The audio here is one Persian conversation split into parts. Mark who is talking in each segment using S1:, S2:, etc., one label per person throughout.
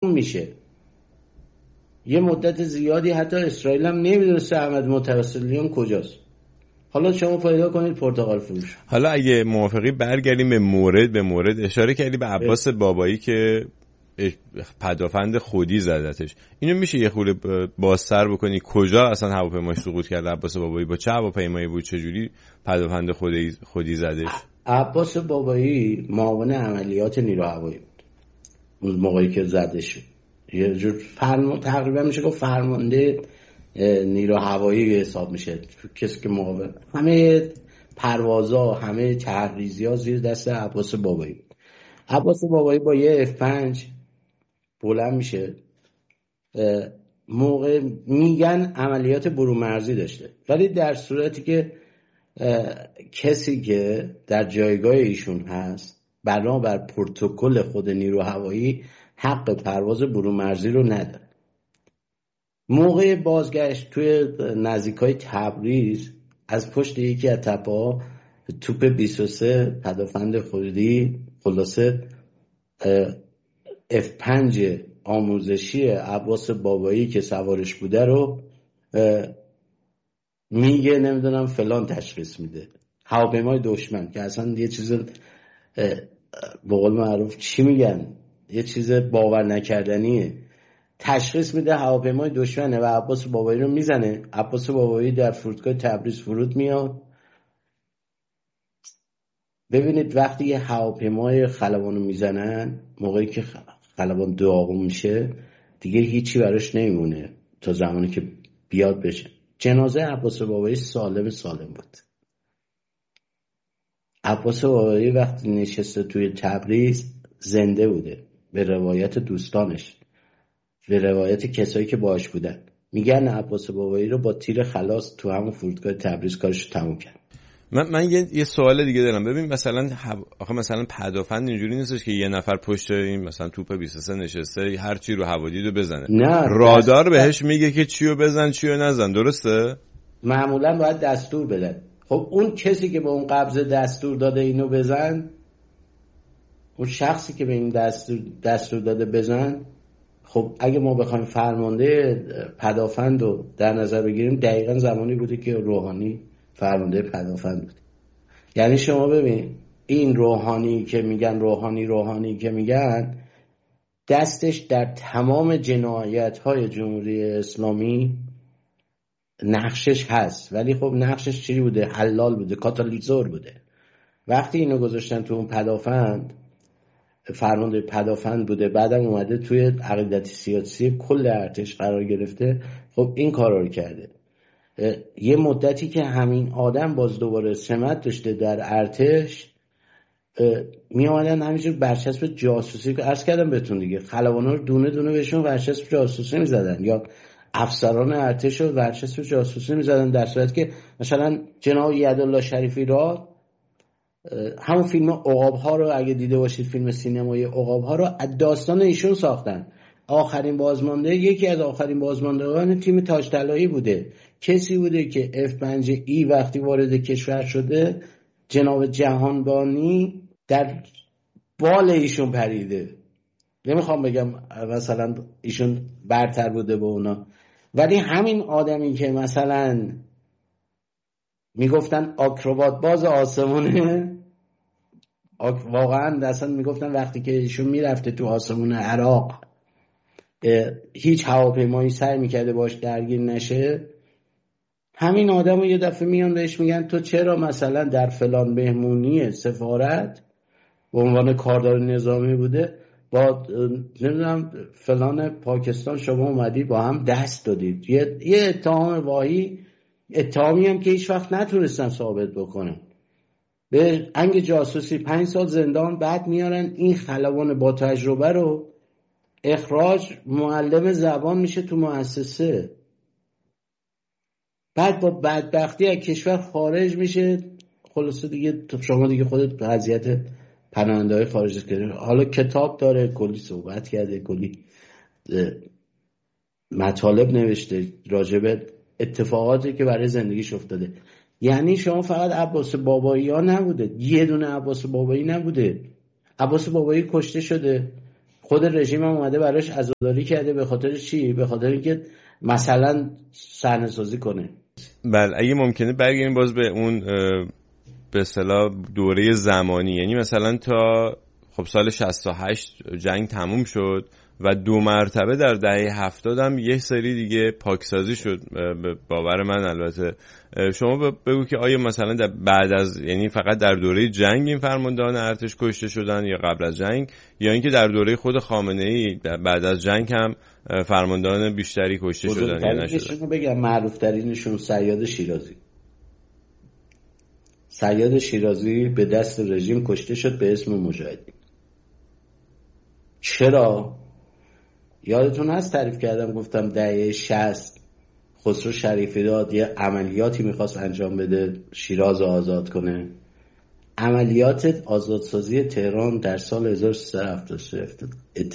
S1: میشه. یه مدت زیادی حتی اسرائیل هم نمیدونسته احمد متوسلیان کجاست. حالا شما پیدا کنید پرتغال فروش.
S2: حالا اگه موافقی برگردیم به مورد اشاره کردی به عباس بابایی که پدافند خودی زدتش. اینو میشه یه خورده بازتر بکنی کجا اصلا هواپیماش سقوط کرده عباس بابایی؟ با چه هواپیمایی بود؟ چه جوری پدافند خودی زدش؟
S1: عباس بابایی معاون عملیات نیروی هوایی بود اون موقعی که زده شد. یه جور تقریبا میشه گفت فرمانده نیروی هوایی حساب میشه. کسی که معاون همه پروازا همه تحریزی‌ها زیر دست عباس بابایی بود. عباس بابایی با یه F5 بلند میشه. موقع میگن عملیات برومرزی داشته، ولی در صورتی که کسی که در جایگاه ایشون هست بنابر پروتکل خود نیرو هوایی حق پرواز برومرزی رو نداره. موقع بازگشت توی نزدیکای تبریز از پشت یکی از تپه‌ها توپ 23 پدافند خودی خلاصه F5 آموزشی عباس بابایی که سوارش بوده رو میگه نمیدونم فلان تشخیص میده. هواپیمای دشمن که اصلا یه چیز به قول معروف چی میگن یه چیز باور نکردنیه. تشخیص میده هواپیمای دشمنه و عباس بابایی رو میزنه. عباس بابایی در فرودگاه تبریز فرود میاد. ببینید وقتی یه هواپیمای خلبانو میزنن موقعی که خلبان داغون میشه دیگه هیچی براش نمیمونه تا زمانی که بیاد بشه. جنازه عباس بابایی سالم بود. عباس بابایی وقتی نشسته توی تبریز زنده بوده به روایت دوستانش، به روایت کسایی که باهاش بودن. میگن عباس بابایی رو با تیر خلاص تو همون فرودگاه تبریز کارش تموم کرد.
S2: من یه سوال دیگه دارم. ببین مثلا آخه مثلا پدافند اینجوری نیستش که یه نفر پشت این مثلا توپ 23 نشسته هر چی رو هوا دیدو بزنه.
S1: نه،
S2: رادار بهش میگه که چیو بزن چیو نزن، درسته؟
S1: معمولا باید دستور بده. خب اون کسی که به اون قبضه دستور داده اینو بزن، اون شخصی که به این دستور داده بزن، خب اگه ما بخوایم فرمانده پدافند رو در نظر بگیریم دقیقا زمانی بوده که روحانی فرمانده پدافند بود. یعنی شما ببین این روحانی که میگن دستش در تمام جنایت‌های جمهوری اسلامی نقشش هست، ولی خب نقشش چی بوده؟ حلال بوده، کاتالیزور بوده. وقتی اینو گذاشتن تو اون پدافند، فرمانده پدافند بوده، بعدم اومده توی عقیدتی سیاسی کل ارتش قرار گرفته، خب این کارا رو کرده. یه مدتی که همین آدم باز دوباره سمت داشته در ارتش، می آمدن همینجور برچسب جاسوسی که عرض کردم بهتون دیگه، خلبانا رو دونه دونه بهشون برچسب جاسوسی می زدن یا افسران ارتش رو برچسب جاسوسی می زدن، در صورتی که مثلا جناب یدالله شریفی را همون فیلم عقاب ها رو اگه دیده باشید، فیلم سینمایی عقاب ها رو داستان ایشون ساختن. آخرین بازمانده، یکی از آخرین بازماندگان تیم تاج طلایی بوده، کسی بوده که F5E وقتی وارد کشور شده جناب جهانبانی در بال ایشون پریده. نمیخوام بگم مثلا ایشون برتر بوده به اونا، ولی همین آدمی که مثلا میگفتن آکروبات باز آسمونه، واقعا اصلا میگفتن وقتی که ایشون میرفته تو آسمون عراق هیچ هواپیمایی سعی میکرده باش درگیر نشه، همین آدم رو یه دفعه میان بهش میگن تو چرا مثلا در فلان مهمونی سفارت به عنوان کاردار نظامی بوده با نمیدونم فلان پاکستان شما اومدی با هم دست دادید. یه اتهام واهی، اتهامی هم که هیچ وقت نتونستن ثابت بکنن. به انگ جاسوسی 5 سال زندان، بعد میارن این خلبان با تجربه رو اخراج، معلم زبان میشه تو مؤسسه، بعد با بدبختی از کشور خارج میشه. خلاصه دیگه شما دیگه خودت وضعیت پناهنده‌های خارج کردی. حالا کتاب داره، کلی صحبت کرده، کلی مطالب نوشته راجب اتفاقاتی که برای زندگیش افتاده. یعنی شما فقط عباس بابایی ها نبوده، یه دونه عباس بابایی نبوده. عباس بابایی کشته شده، خود رژیم هم اومده براش عزاداری کرده. به خاطر چی؟ به خاطر اینکه مثلا صحنه‌سازی کنه.
S2: بله اگه ممکنه برگردیم باز به اون به اصطلاح دوره زمانی، یعنی مثلا تا خب سال 68 جنگ تموم شد و 2 مرتبه در دهه 70 هم یه سری دیگه پاکسازی شد به باور من. البته شما بگو که آیا مثلا بعد از، یعنی فقط در دوره جنگ این فرماندهان ارتش کشته شدن یا قبل از جنگ، یا اینکه در دوره خود خامنه‌ای بعد از جنگ هم فرماندهان بیشتری کشته شدن یا نشدن؟
S1: بگم معروف ترینشون صیاد شیرازی. صیاد شیرازی به دست رژیم کشته شد به اسم مجاهدین. چرا؟ یادتون هست تعریف کردم گفتم دهه 60 خسرو شریفی داد یه عملیاتی میخواست انجام بده شیراز رو آزاد کنه. عملیات آزادسازی تهران در سال 1373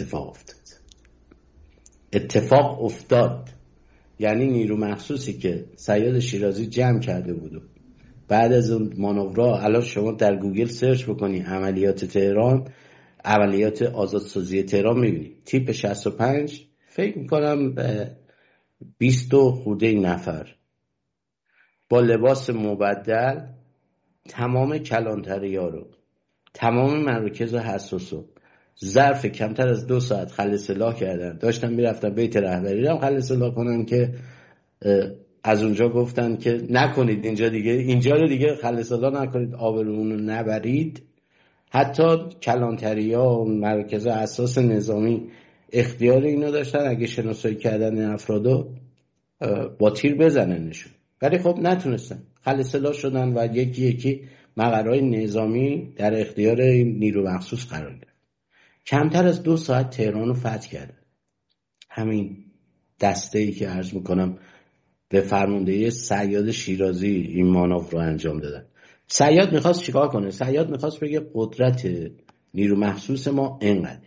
S1: اتفاق افتاد. یعنی نیرو مخصوصی که صیاد شیرازی جمع کرده بود بعد از اون مانورها، الان شما در گوگل سرچ بکنی عملیات تهران، عملیات آزادسازی تهران، میبینی تیپ 65 فکر میکنم 20 خورده نفر با لباس مبدل، تمام کلانتری‌ها رو، تمام مراکز حساس رو ظرف کمتر از 2 ساعت خلع سلاح کردن. داشتن میرفتن بیت رهبری رو خلع سلاح کنن که از اونجا گفتن که نکنید اینجا رو دیگه خلع سلاح نکنید، آبرومون رو نبرید. حتی کلانتری‌ها و مراکز حساس نظامی اختیار اینو داشتن اگه شناسایی کردن افرادو با تیر بزننشون، ولی خب نتونستن، خلع سلاح شدن و یکی یکی مقرهای نظامی در اختیار نیرو مخصوص قرار گرفت. کمتر از 2 ساعت تهران رو فتح کرد. همین دسته‌ای که عرض میکنم به فرماندهی صیاد شیرازی این مانور رو انجام دادن. صیاد میخواست چیکار کنه؟ صیاد میخواست بگه قدرت نیرو مخصوص ما اینقدر.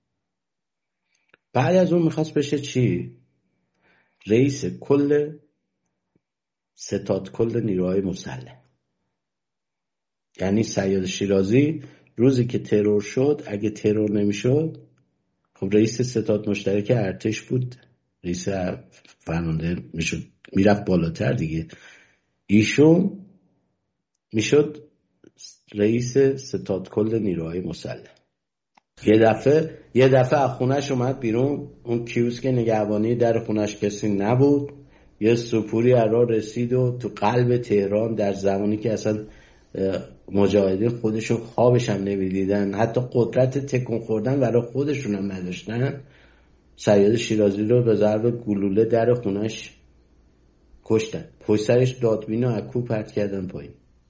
S1: بعد از اون میخواست بشه چی؟ رئیس کل ستاد کل نیروهای مسلح. یعنی صیاد شیرازی روزی که ترور شد، اگه ترور نمیشد خب رئیس ستاد مشترک ارتش بود، رئیس فرمانده میشد، میرفت بالاتر دیگه، ایشون میشد رئیس ستاد کل نیروهای مسلح. یه دفعه از خونش اومد بیرون، اون کیوسک نگهبانی در خونش کسی نبود، یه سپوری ارا رسید و تو قلب تهران در زمانی که اصلا مجاهدین خودشون خوابش هم نمیدیدن، حتی قدرت تکون خوردن برای خودشون هم نداشتن، صیاد شیرازی رو به ضرب گلوله در خونش کشتن. پشت سرش دادبین و اکو پرت کردن پایین.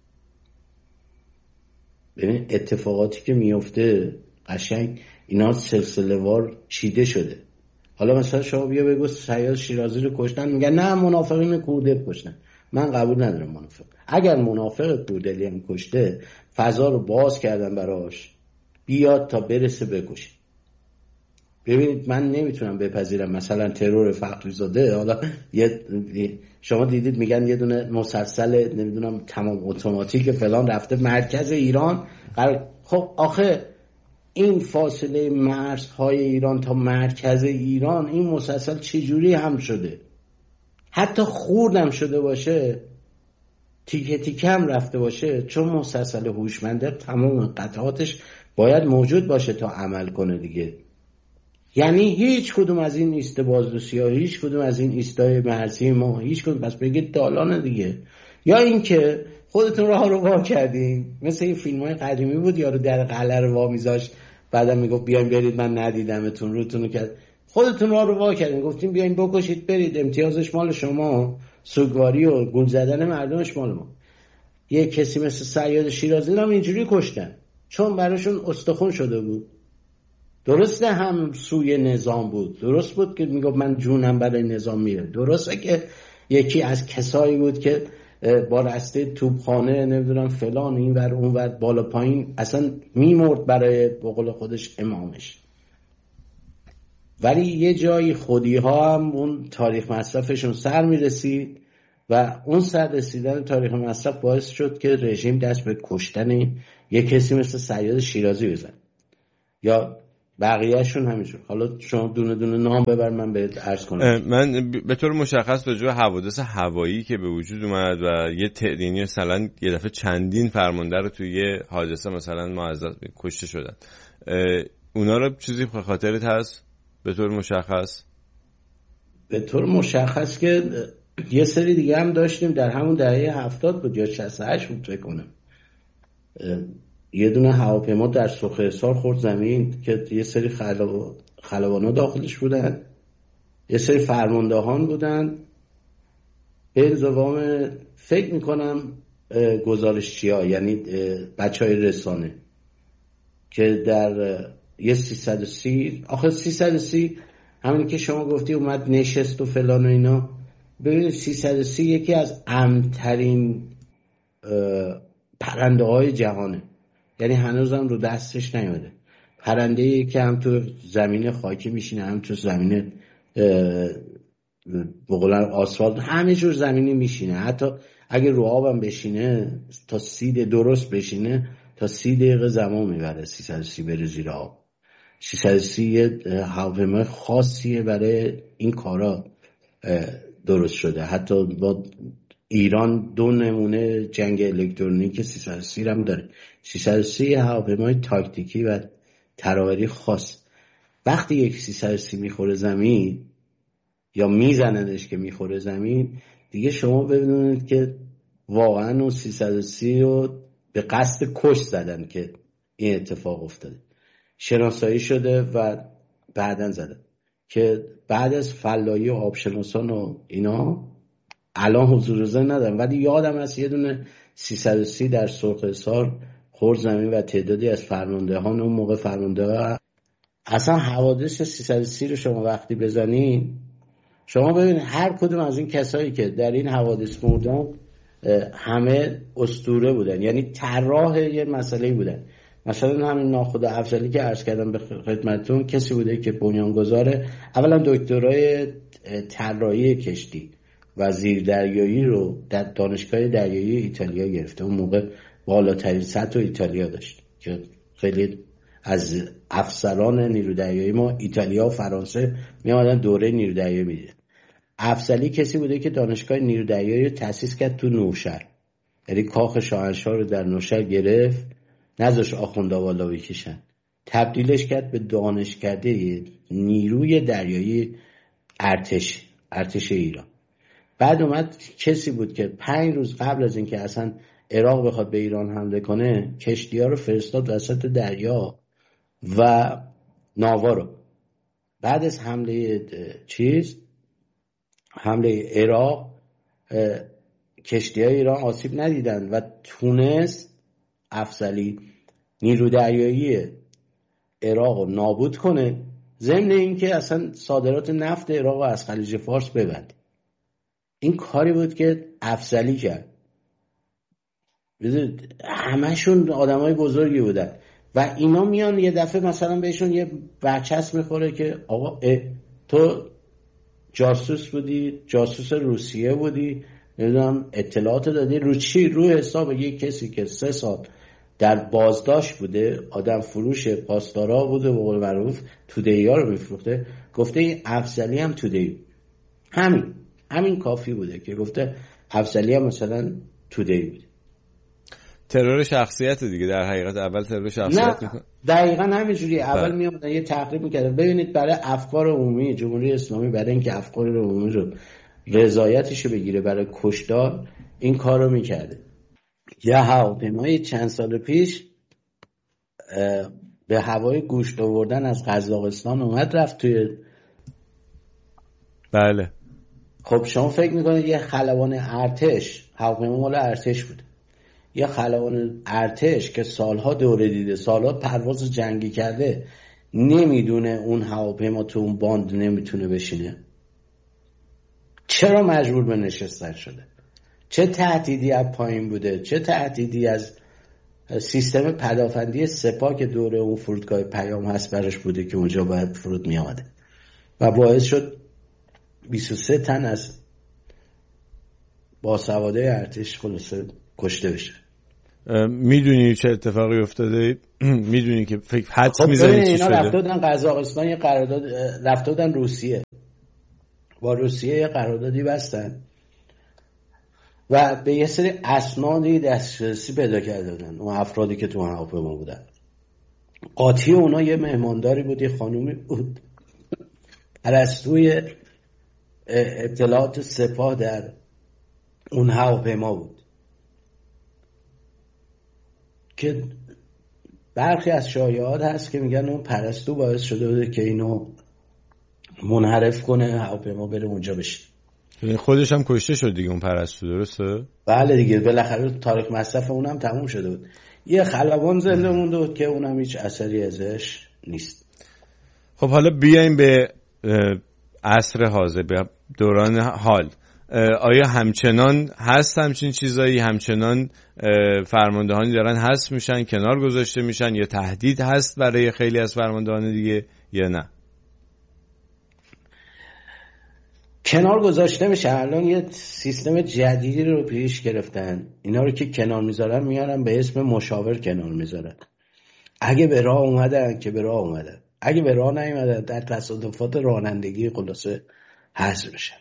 S1: ببین اتفاقاتی که میفته قشنگ اینا سلسله وار چیده شده. حالا مثلا شما بیا بگو صیاد شیرازی رو کشتن، میگن نه منافقین کرده کشتن. من قبول ندارم منافق. اگر منافق کردلی هم کشته، فضا رو باز کردن براش بیاد تا برسه بکشه. ببینید من نمیتونم بپذیرم مثلا ترور فخری زاده، حالا شما دیدید میگن یه دونه مسلسل نمیدونم تمام اتوماتیک فلان رفته مرکز ایران. خب آخه این فاصله مرزهای ایران تا مرکز ایران این مسلسل چجوری هم شده؟ حتی خوردم شده باشه، تیکه تیکه هم رفته باشه، چون مسلسل هوشمنده تمام قطعاتش باید موجود باشه تا عمل کنه دیگه. یعنی هیچ کدوم از این ایست بازرسی ها، هیچ کدوم از این ایستای مرزی ما، هیچ کدوم، پس بگید دالانه دیگه. یا این که خودتون راه رو وا کردین، مثل این فیلم های قدیمی بود یارو در قلعه رو وا میذاشت بعدم میگفت بیاین برید من ندیدمتون، روتون کرد. خودتون راه رو وا کردین، گفتین بیاین بکشید برید، امتیازش مال شما، سوگواری و گول زدن مردمش مال ما. یه کسی مثل صیاد شیرازی هم اینجوری کشتن چون براشون استخون شده بود. درسته هم سوی نظام بود، درست بود که میگفت من جونم برای نظام میره، درسته که یکی از کسایی بود که با رسته توپخانه نمیدونم فلان این ور اون ور بالا پایین اصلا میمرد برای بقول خودش امامش. ولی یه جایی خودی ها هم اون تاریخ مصرفشون سر میرسید و اون سر رسیدن تاریخ مصرف باعث شد که رژیم دست به کشتن یه کسی مثل صیاد شیرازی بزن. یا بقیهشون همینجور. حالا شما دونه دونه نام ببر من بهت عرض کنم.
S2: من به طور مشخص راجع به حوادث هوایی که به وجود اومد و یه تعدینی مثلا یه دفعه چندین فرمانده رو توی یه حادثه مثلا معزز کشته شدن، اونا رو چیزی خاطرت هست به طور مشخص؟
S1: به طور مشخص که یه سری دیگه هم داشتیم در همون دهه 70 بود یا 68 بود فکر کنم. یه دونه هواپیما در سوخ حصار خورد زمین که یه سری خلبانا داخلش بودن، یه سری فرماندهان بودن، به انضمام فکر میکنم گزارشچی‌ها، یعنی بچهای رسانه که در یه 330 آخه 330 همین که شما گفتی اومد نشست و فلان و اینا. ببینید 330 یکی از امن‌ترین پرنده های جهانه، یعنی هنوزم رو دستش نیومده. پرنده‌ای که هم تو زمین خاکی میشینه هم تو زمین بقولن آسفالت، همه جور زمینی میشینه. حتی اگه رو آبم بشینه تا 30 درست بشینه تا 30 دقیقه زمان میبره 330 بره زیر آب. 330 هواپیمای خاصیه برای این کارا درست شده. حتی با ایران 2 نمونه جنگ الکترونیک 330 هم داره. 330 هواپیمای تاکتیکی و تراوری خاص. وقتی یک 330 میخوره زمین یا میزنندش که میخوره زمین، دیگه شما ببینید که واقعا اون 330 رو به قصد کش زدن که این اتفاق افتاده. شناسایی شده و بعدن زدن که بعد از فلاحی و آبشناسان و اینا الان حضور ذهن ندارم، ولی یادم هست یه دونه 330 در سرخ حصار خورد زمین و تعدادی از فرماندهان اون موقع فرمانده اصلا حوادث 330 رو شما وقتی بزنین شما ببینید هر کدوم از این کسایی که در این حوادث مردن همه اسطوره بودن، یعنی طراح یه مسئله بودن. مثلا همین ناخدا افضلی که عرض کردم به خدمتتون کسی بوده که بنیانگذار اولا دکترای طراحی کشتی و زیردریایی رو در دانشگاه دریایی ایتالیا گرفته. اون موقع بالاترین سطح ایتالیا داشت که خیلی از افسران نیرو دریایی ما ایتالیا و فرانسه می آمدن دوره نیرو دریایی میدیدن. افضلی کسی بوده که دانشگاه نیرو دریایی رو تأسیس کرد تو نوشهر، یعنی کاخ شاهنشاه رو در نوشهر گرفت، نذاش آخوندا والا بکشن، تبدیلش کرد به دانشکده نیروی دریایی ارتش ایران. بعد اومد کسی بود که 5 روز قبل از اینکه اصلا عراق بخواد به ایران حمله کنه کشتی‌ها رو فرستاد وسط دریا و ناوا رو. بعد از حمله عراق کشتی‌های ایران آسیب ندیدن و تونست افضلی نیرو دریایی عراق رو نابود کنه، ضمن اینکه اصلا صادرات نفت عراق رو از خلیج فارس ببند. این کاری بود که افضلی کرد. همشون آدمای بزرگی بودن و اینا میان یه دفعه مثلا بهشون یه برچسب میخوره که آقا تو جاسوس بودی، جاسوس روسیه بودی، نمیدونم اطلاعات دادی رو چی؟ رو حساب یک کسی که 3 سال در بازداشت بوده، آدم فروش پاسدارا بوده، به قول معروف توده‌ای‌ها رو میفروخته. گفته این افضلی هم توده‌ای. همین کافی بوده که گفته افضلی هم مثلا توده‌ای بوده.
S2: ترور شخصیت دیگه در حقیقت. اول ترور شخصیت
S1: میکنه. دقیقاً همینجوری. اول میامدن یه تحقیق میکردن ببینید برای افکار عمومی جمهوری اسلامی، برای اینکه افکار عمومی رو رضایتش رو بگیره برای کشتار، این کار رو میکرده. یه هواپیمای چند سال پیش به هوای گوشت آوردن از قزاقستان اومد رفت توی.
S2: بله.
S1: خب شما فکر میکنید یه خلبان ارتش، هواپیما مال ارتش بود، یه خلبان ارتش که سالها دوره دیده، سالها پرواز جنگی کرده، نمیدونه اون هواپیما تو اون باند نمیتونه بشینه؟ چرا مجبور به نشستن شده؟ چه تهدیدی از پایین بوده؟ چه تهدیدی از سیستم پدافندی سپاه که دوره اون فرودگاه پیام هست برش بوده که اونجا باید فرود می آمده و باعث شد 23 تن از باسوادای ارتش خلاصه کشته بشه.
S2: میدونی چه اتفاقی افتاده؟ میدونی که فکر حدس میزنی چی شده؟
S1: اینا رفته بودن قزاقستان، یه قرارداد رفته بودن روسیه، با روسیه یه قراردادی بستن و به یه سری اسنادی دسترسی پیدا کرده بودن اون افرادی که تو هواپیما بودن. قاطی اونا یه مهمانداری بود، یه خانومی بود پرستوی اطلاعات سپاه در اون هواپیما بود که برخی از شایعات هست که میگن اون پرستو باعث شده بوده که اینو منحرف کنه، هواپیما بره اونجا بشه.
S2: خودش هم کشته شد دیگه اون پرستو، درسته؟
S1: بله دیگه، بالاخره تاریخ مصرف اونم تموم شده بود. یه خلبان زنده مونده بود که اونم هیچ اثری ازش نیست.
S2: خب حالا بیایم به عصر حاضر، به دوران حال. آیا همچنان هست همچین چیزایی؟ همچنان فرماندهانی دارن حذف میشن، کنار گذاشته میشن، یا تهدید هست برای خیلی از فرماندهان دیگه یا نه؟
S1: کنار گذاشته میشه. الان یه سیستم جدیدی رو پیش گرفتن، اینا رو که کنار میذارن میارن به اسم مشاور کنار میذارن. اگه به راه اومدن که به راه اومدن، اگه به راه نیومدن در تصادفات رانندگی خلاصه حذف میشن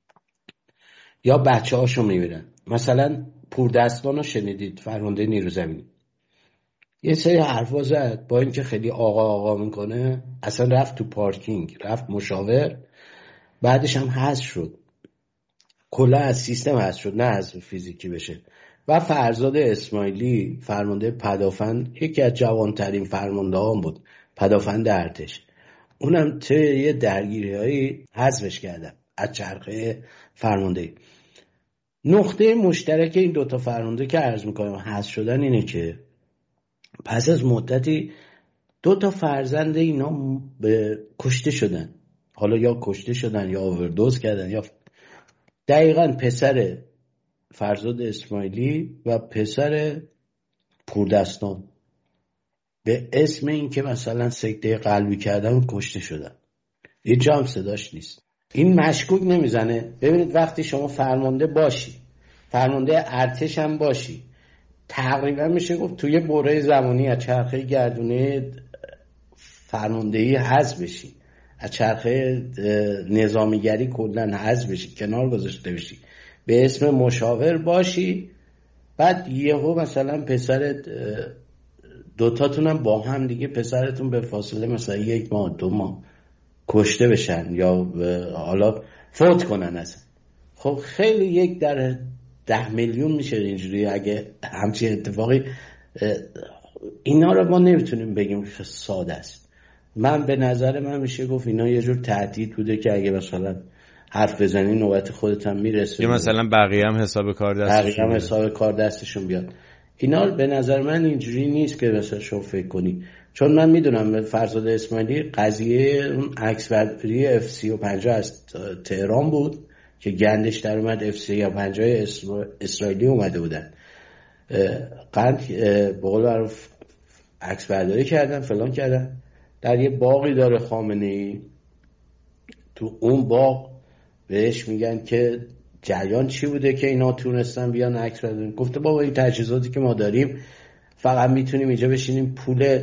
S1: یا بچه هاشو میبینن. مثلا پوردستان رو شنیدید، فرمانده نیرو زمینی یه سری حرفا زد، با اینکه خیلی آقا میکنه اصلا رفت تو پارکینگ، رفت مشاور، بعدش هم حذف شد، کلا از سیستم حذف شد، نه از فیزیکی بشه. و فرزاد اسماعیلی فرمانده پدافند، یکی از جوانترین فرماندهان بود، پدافند ارتش، اونم طی یه درگیری‌هایی حذفش کردن از چرخه فرماندهی. نقطه مشترک این دوتا فرمانده که عرض میکنم حذف شدن اینه که پس از مدتی دوتا فرزند اینا کشته شدن. حالا یا کشته شدن یا اووردوز کردن، یا دقیقاً پسر فرزاد اسماعیلی و پسر پوردستان به اسم این که مثلا سکته قلبی کردن کشته شدن. این جا هم صداش نیست. این مشکوک نمیزنه. ببینید وقتی شما فرمانده باشی، فرمانده ارتش هم باشی، تقریبا میشه گفت توی بره زمانی از چرخه گردونه فرماندهی حذف بشی، از چرخه نظامیگری کلا حذف بشی، کنار گذاشته بشی، به اسم مشاور باشی، بعد یهو مثلا پسرت دوتاتونم با هم دیگه، پسرتون به فاصله مثلا 1 ماه 2 ماه کشته بشن یا حالا فوت کنن اصلا. خب خیلی 1 در 10 میلیون میشه اینجوری. اگه همچین اتفاقی، اینا رو ما نمیتونیم بگیم ساده است. من به نظر من میشه گفت اینا یه جور تهدید بوده که اگه مثلا حرف بزنی نوبت خودت هم میرسه،
S2: یا مثلا بقیه هم حساب کار دستشون
S1: بیاد. اینا به نظر من اینجوری نیست که مثلا شما فکر کنی. چون من میدونم فرزاد اسماعیلی قضیه اون عکسبرداری F-35 از تهران بود که گندش در اومد، F-35 اسرائیلی اومده بودن، قند بقول معروف عکسبرداری کردن، فلان کردن. در یه باقی داره خامنه‌ای، تو اون باغ بهش میگن که جریان چی بوده که اینا تونستن بیان عکس بردارن. گفته بابا این تجهیزاتی که ما داریم فقط میتونیم اینجا بشینیم پول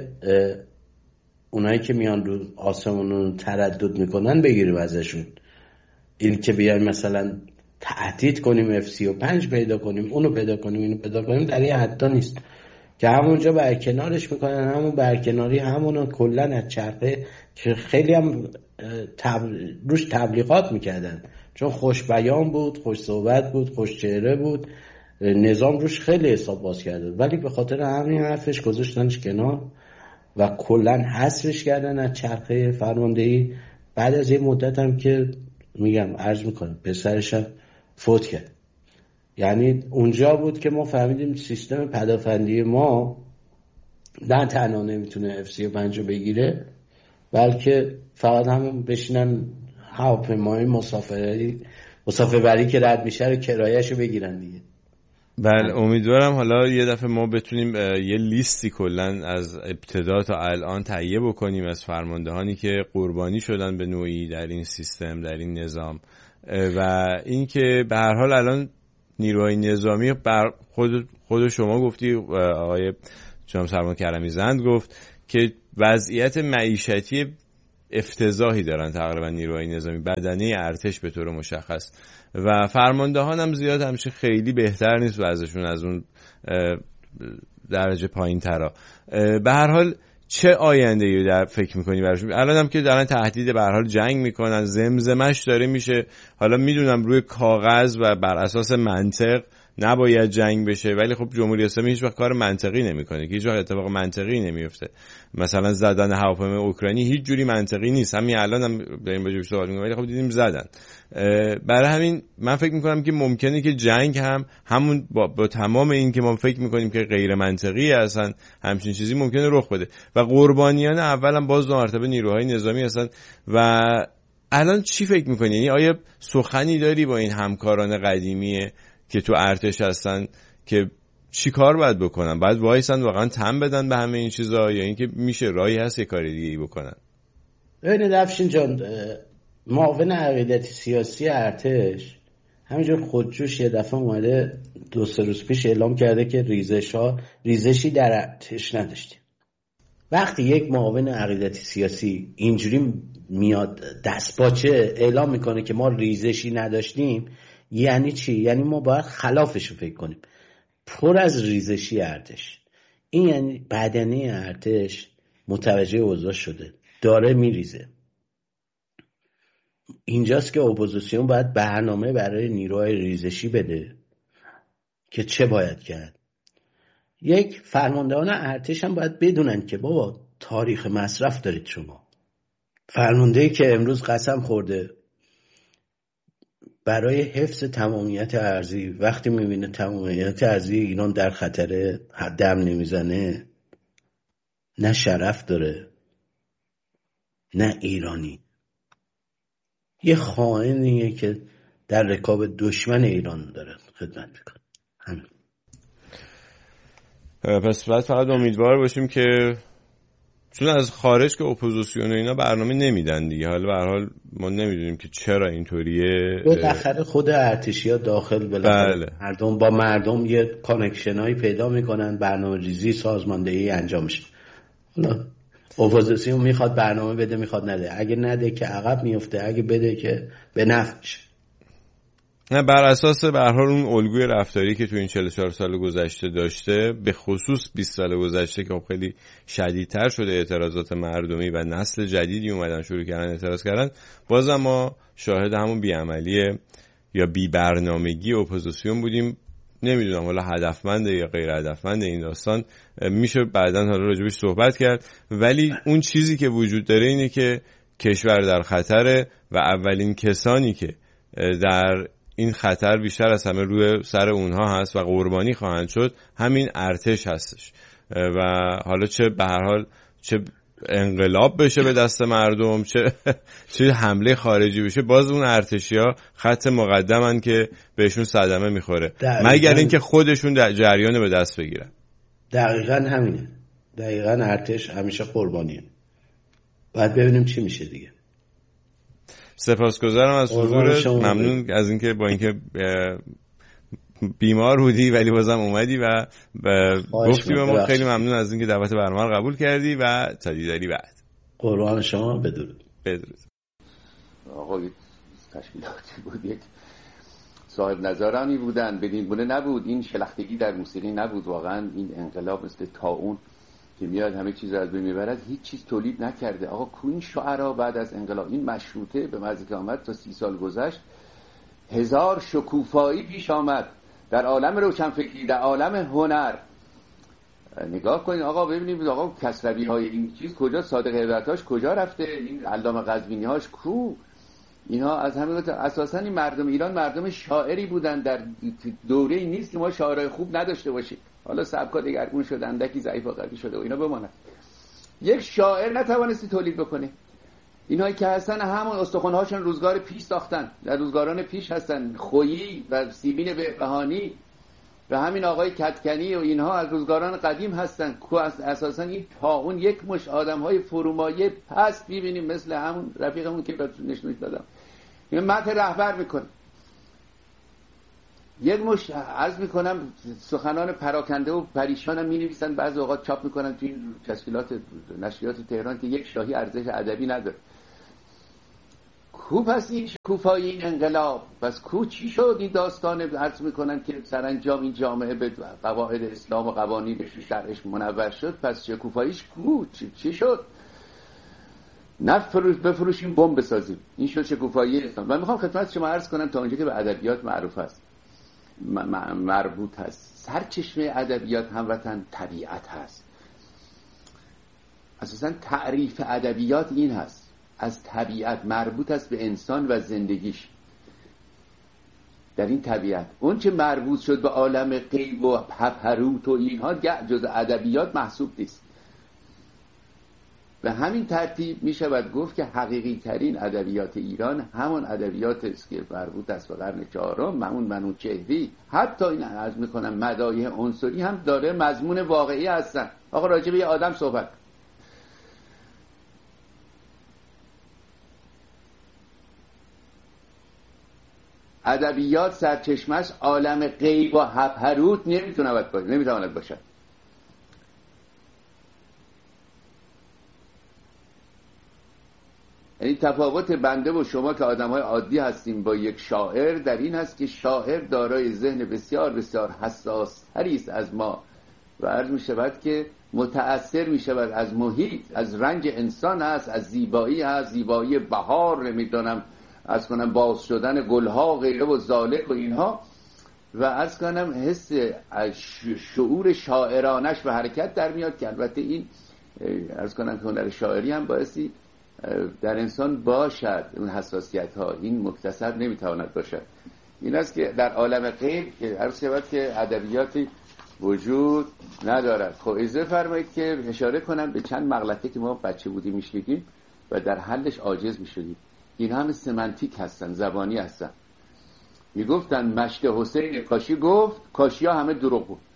S1: اونایی که میان رو آسمون تردد میکنن بگیریم ازشون. این که بیایم مثلا تهدید کنیم F-35 پیدا کنیم، اونو پیدا کنیم، اینو پیدا کنیم، در این حدا نیست که همونجا برکنارش میکنن. همون برکناری همونو کلن از چرخه که خیلی هم روش تبلیغات میکردن، چون خوش بیان بود، خوش صحبت بود، خوش چهره بود، نظام روش خیلی حساب باز کرده، ولی به خاطر همین حرفش گذاشتنش کنار و کلن حذفش کردن از چرخه فرماندهی. بعد از این مدت هم که میگم عرض میکنم پسرش هم فوت کرد. یعنی اونجا بود که ما فهمیدیم سیستم پدافندی ما نه تنها نمیتونه F-35 رو بگیره، بلکه فقط همون بشینن هواپیمای مسافربری که رد میشه رو کرایه‌شو بگیرن دیگه.
S2: بله، امیدوارم حالا یه دفعه ما بتونیم یه لیستی کلن از ابتدا تا الان تهیه بکنیم از فرماندهانی که قربانی شدن به نوعی در این سیستم، در این نظام، و اینکه به هر حال الان نیروهای نظامی خود شما گفتی، آقای جناب سرمان کرمی زند گفت که وضعیت معیشتی افتضاحی دارن تقریبا نیروهای نظامی، بدنه ارتش به طور مشخص، و فرماندهان هم زیاد همشه خیلی بهتر نیست وضعشون از اون درجه پایین ترا. به هر حال چه آینده‌ای در فکر می‌کنی براشون؟ الان هم که دارن تهدید به هر حال جنگ میکنن، زمزمش داره میشه. حالا میدونم روی کاغذ و بر اساس منطق نباید جنگ بشه، ولی خب جمهوری اسلامی هیچ وقت کار منطقی نمیکنه، هیچ وقت اتفاق منطقی نمیفته. مثلا زدن هواپیمای اوکراینی هیچ جوری منطقی نیست، همین الان هم داریم راجعش صحبت می‌کنیم، ولی خب دیدیم زدن. برای همین من فکر می‌کنم که ممکنه که جنگ هم همون با تمام این که ما فکر می‌کنیم که غیر منطقی هستن، همچین چیزی ممکنه رخ بده و قربانیان اولا باز دو مرتبه نیروهای نظامی هستن. و الان چی فکر می‌کنی؟ یعنی آیا سخنی داری با این همکاران قدیمی که تو ارتش هستن که چی کار باید بکنن؟ باید وایسن واقعا تن بدن به همه این چیزا، یا اینکه میشه راهی هست یه کاری دیگه ای بکنن؟
S1: ببینید افشین جان، معاون عقیدتی سیاسی ارتش همینجور خودجوش یه دفعه اومده 2-3 روز پیش اعلام کرده که ریزشی در ارتش نداشتیم. وقتی یک معاون عقیدتی سیاسی اینجوری میاد دستپاچه اعلام میکنه که ما ریزشی نداشتیم، یعنی چی؟ یعنی ما باید خلافش رو فکر کنیم. پر از ریزشی ارتش، این یعنی بدنه ارتش متوجه اوضاع شده، داره میریزه. اینجاست که اپوزیسیون باید برنامه برای نیروهای ریزشی بده که چه باید کرد. یک فرماندهان ارتش هم باید بدونن که بابا تاریخ مصرف دارید شما. فرماندهی که امروز قسم خورده برای حفظ تمامیت ارضی، وقتی میبینه تمامیت ارضی ایران در خطره دم نمیزنه، نه شرف داره نه ایرانی، یه خائنیه که در رکاب دشمن ایران داره خدمت میکنه. همین.
S2: پس باید فقط امیدوار باشیم که چون از خارج که اپوزیسیون و اینا برنامه نمیدن دیگه، حالا به هر حال ما نمیدونیم که چرا اینطوریه.
S1: بالاخره خود ارتشی‌ها داخل بالاخره مردم با مردم یه کانکشنایی پیدا میکنن، برنامه ریزی سازماندهی انجام میشه. حالا اپوزیسیون میخواد برنامه بده میخواد نده، اگه نده که عقب میفته، اگه بده که به نفع میشه.
S2: نه، بر اساس به هر حال اون الگوی رفتاری که تو این 44 سال گذشته داشته، به خصوص 20 سال گذشته که خیلی شدیدتر شده اعتراضات مردمی و نسل جدیدی اومدن شروع کردن اعتراض کردن، بازم ما شاهد همون بی‌عملی یا بی‌برنامگی اپوزیسیون بودیم. نمیدونم حالا هدفمنده یا غیر هدفمنده این داستان، میشه بعداً حالا راجبش صحبت کرد، ولی اون چیزی که وجود داره اینه که کشور در خطره و اولین کسانی که در این خطر بیشتر از همه روی سر اونها هست و قربانی خواهند شد همین ارتش هستش. و حالا چه به هر حال چه انقلاب بشه به دست مردم، چه حمله خارجی بشه، باز اون ارتشی‌ها خط مقدمن که بهشون صدمه میخوره، مگر اینکه خودشون در جریان به دست بگیرن.
S1: دقیقاً همینه. دقیقاً ارتش همیشه قربانیه. باید ببینیم چی میشه دیگه.
S2: سپاسگزارم از حضورت، ممنون از اینکه با اینکه بیمار بودی ولی بازم اومدی و گفتی به ما. خیلی ممنون از اینکه دعوت برنامه رو قبول کردی و تا دیداری بعد.
S1: قربان شما. بدرود.
S3: آقا تشکیلاتی بود، یک صاحب نظرانی بودن، بدین گونه نبود. این شلختگی در موسیقی نبود. واقعا این انقلاب مثل طاعون که میاد همه چیز رو از بین میبرد، هیچ چیز تولید نکرده. آقا کوین شعرا بعد از انقلاب این مشروطه به مزه که آمد تا 30 سال گذشت 1000 شکوفایی پیش آمد در عالم روشنفکری، در عالم هنر. نگاه کنید آقا، ببینید آقا کسروی های این چیز کجا، صادق هیبتاش کجا رفته، این علامه قزوینی هاش کو، اینا از همین اساسا این مردم ایران مردم شاعری بودن. در دوره‌ای نیست که ما شاعرای خوب نداشته باشیم. حالا سبکا دگرگون شده، اندکی ضعیف و قوی شده و اینا بماند. یک شاعر نتوانستی تولید بکنه. اینایی که هستن همون استخوان‌هاشون روزگار پیش ساختن، در روزگاران پیش هستن. خویی و سیبین بهبهانی و همین آقای کدکنی و اینها از روزگاران قدیم هستن. کو اساسا این طاعون یک مش آدم‌های فرومایه پس می‌بینیم مثل همون رفیقمون که نشون دادم. این متن رهبر میکنه. یک مش عرض میکنم سخنان پراکنده و پریشان هم مینویسن، بعضی اوقات چاپ میکنن توی این تشکیلات نشریات تهران که یک شاهی ارزش ادبی نداره. کو پس این شکوفایی این انقلاب؟ پس کو چی شد این داستان؟ عرض میکنن که سرانجام این جامعه به قواعد اسلام و قوانینش و شرعش منور شد، پس شکوفاییش کو؟ چی شد؟ بفروشیم بمب بسازیم، این شد شکوفایی اسلام. من میخوام خدمت شما عرض کنم تا اونجا که به ادبیات معروف است، مربوط هست، سرچشمه ادبیات هموطن طبیعت هست. اساسا تعریف ادبیات این هست، از طبیعت، مربوط است به انسان و زندگیش. در این طبیعت اون چه مربوط شد به عالم غیب و هپروت و اینها جز ادبیات محسوب نیست. به همین ترتیب می شود گفت که حقیقی ترین ادبیات ایران همان ادبیات است که مربوط است به قرن چهارم، منوچهری، حتی این عرض میکنم مدایح عنصری هم داره مضمون واقعی هستن. آقا راجع به یه آدم صحبت، ادبیات سرچشمش عالم غیب و هپروت نمیتواند باشد. یعنی تفاوت بنده و شما که آدم‌های عادی هستیم با یک شاعر در این هست که شاعر دارای ذهن بسیار بسیار حساس تری است از ما و عرض می شود که متأثر می شود از محیط، از رنج انسان هست، از زیبایی هست، زیبایی بهار، نمیدونم از کنم باز شدن گلها غیره و ذالک و اینها، و از کنم حس شعور شاعرانش به حرکت در میاد که البته این از کنم که هنر شاعری هم بایستی در انسان باشد. اون حساسیت ها این مکتسب نمیتواند باشد. این است که در عالم غیب عرض شود که ادبیاتی وجود ندارد. خب اجازه فرمایید که اشاره کنم به چند مغلطه که ما بچه بودیم میشنیدیم و در حلش عاجز میشدیم. این هم سمنتیک هستن، زبانی هستن. میگفتن مشت حسین کاشی گفت، کاشی ها همه دروغ بود.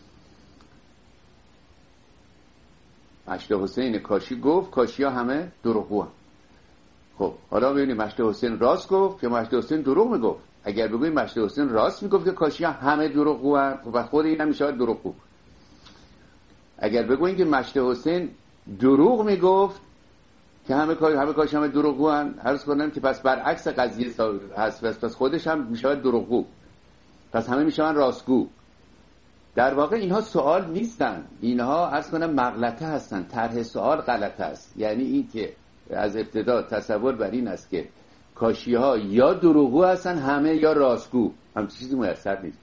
S3: مشت حسین کاشی گفت، کاشی ها همه دروغ بود. خب حالا ببینیم مشت حسین راست گفت که مشت حسین دروغ میگفت. اگر بگوییم مشت حسین راست میگفت که کاشی ها همه دروغ بود و خود این هم میشه دروغ بود. اگر بگوییم که مشت حسین دروغ میگفت که همه کاش همه دروغگو هن، عرض کنم که پس برعکس قضیه هست، پس خودش هم میشود دروغگو، پس همه میشون راستگو. در واقع اینها سوال نیستن، اینها عرض کنم مغلطه هستن، طرح سوال غلط است. یعنی این که از ابتدا تصور بر این است که کاشی ها یا دروغگو هستن همه یا راستگو، هم چیزی میسر نیست.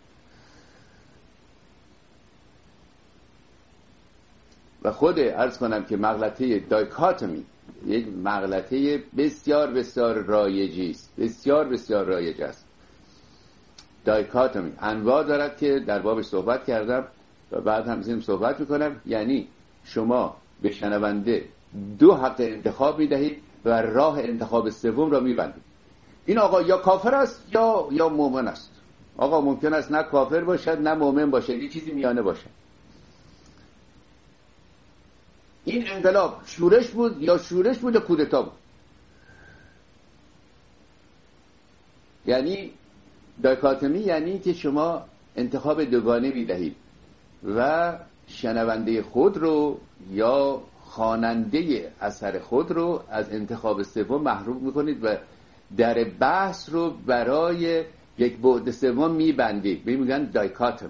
S3: و خود عرض کنم که مغلطه دایکاتومی یک مغلطه بسیار بسیار رایجی است، بسیار بسیار رایج است. دایکاتومی انواع دارد که در بابش صحبت کردم و بعد هم صحبت میکنم. یعنی شما به شنونده دو حق انتخاب میدهید و راه انتخاب سوم را میبندید. این آقا یا کافر است یا مؤمن است. آقا ممکن است نه کافر باشد نه مؤمن باشد، یه چیزی میانه باشد. این انقلاب شورش بود یا کودتا بود. یعنی دایکاتومی یعنی که شما انتخاب دوگانه میدهید و شنونده خود رو یا خواننده اثر خود رو از انتخاب سوم محروم میکنید و در بحث رو برای یک بعد سوم میبندید. میگن دایکاتوم.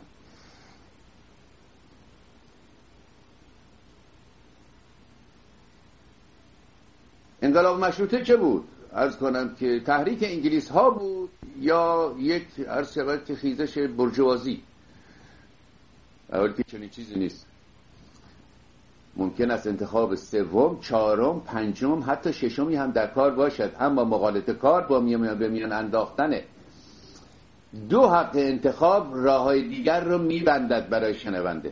S3: انقلاب مشروطه چه بود؟ عرض کنم که تحریک انگلیس ها بود یا یک عرض شود که خیزش برجوازی؟ اولی که چنین چیزی نیست. ممکن است انتخاب سوم، چهارم، پنجم، حتی ششمی هم در کار باشد، اما مغالطه کار با میان انداختن دو حق انتخاب راههای دیگر رو میبندد برای شنونده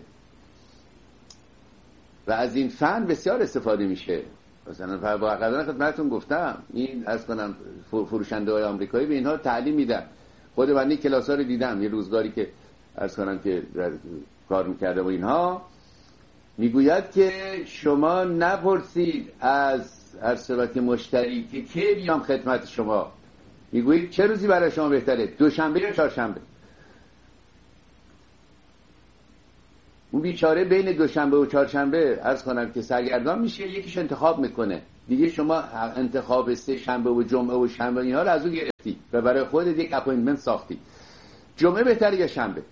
S3: و از این فن بسیار استفاده میشه. مثلا با قدرت خدمتتون گفتم این از کنم فروشنده های آمریکایی به اینها تعلیم میدن. خود بنده کلاس‌ها رو دیدم یه روزگاری که از کنم که کار میکرده و اینها میگوید که شما نپرسید از ارسبت مشتری که کی بیام خدمت شما، میگویید چه روزی برای شما بهتره، دوشنبه یا چهارشنبه. اون بیچاره بین دوشنبه و چهارشنبه عرض کنم که سرگردان میشه، یکیش انتخاب میکنه دیگه. شما انتخاب سه شنبه و جمعه و شنبه اینها رو از اون گرفتی و برای خودت یک اپوینتمنت ساختی. جمعه بهتره یا شنبه؟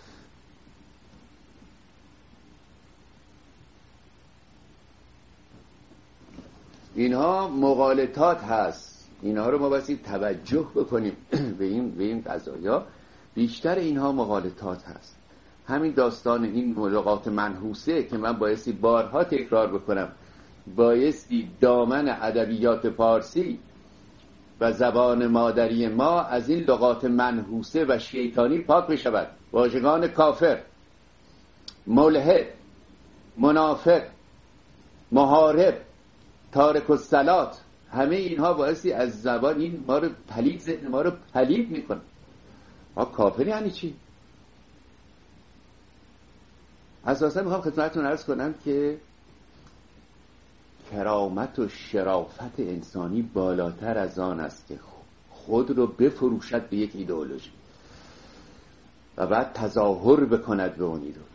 S3: اینها مغالطات هست، اینها رو ما باید توجه بکنیم به این قضایا. بیشتر اینها مغالطات هست. همین داستان این ملاقات منحوسه که من بایستی بارها تکرار بکنم، بایستی دامن ادبیات پارسی و زبان مادری ما از این لغات منحوسه و شیطانی پاک بشود. واژگان کافر، ملحد، منافق، محارب، تارک الصلات، همه اینها بایستی از زبان این ما رو پلید میکنه. ما کافر یعنی چی؟ اساسا میخوام خدمتتون عرض کنم که کرامت و شرافت انسانی بالاتر از آن است که خود رو بفروشد به یک ایدئولوژی و بعد تظاهر بکند به اون ایدئولوژی.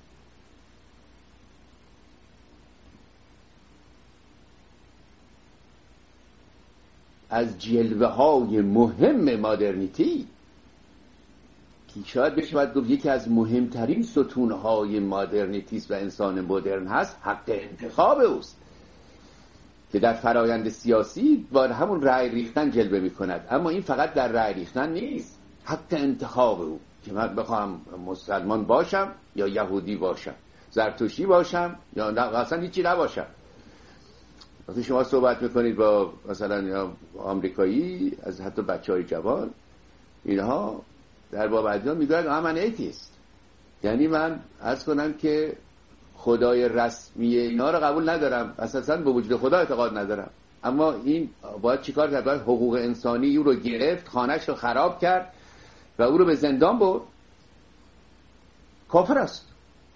S3: از جلوه های مهم مادرنیتی که شاید بشه گفت یکی از مهمترین ستونهای مادرنیتیست و انسان مدرن هست، حق انتخاب اوست که در فرایند سیاسی با همون رأی ریختن جلوه می کند. اما این فقط در رأی ریختن نیست، حق انتخاب او که من بخوام مسلمان باشم یا یهودی باشم، زرتشتی باشم یا اصلا هیچی نباشم. وقتی شما صحبت میکنید با مثلا یا آمریکایی، از حتی بچهای جوان، اینها در باب ادیان میگوید من ایتیست، یعنی من عرض کنم که خدای رسمی اینا رو قبول ندارم، اساسا به وجود خدا اعتقاد ندارم. اما این باید چیکار کرد؟ باید حقوق انسانی او رو گرفت، خانه‌اش رو خراب کرد و او رو به زندان برد. کافر است.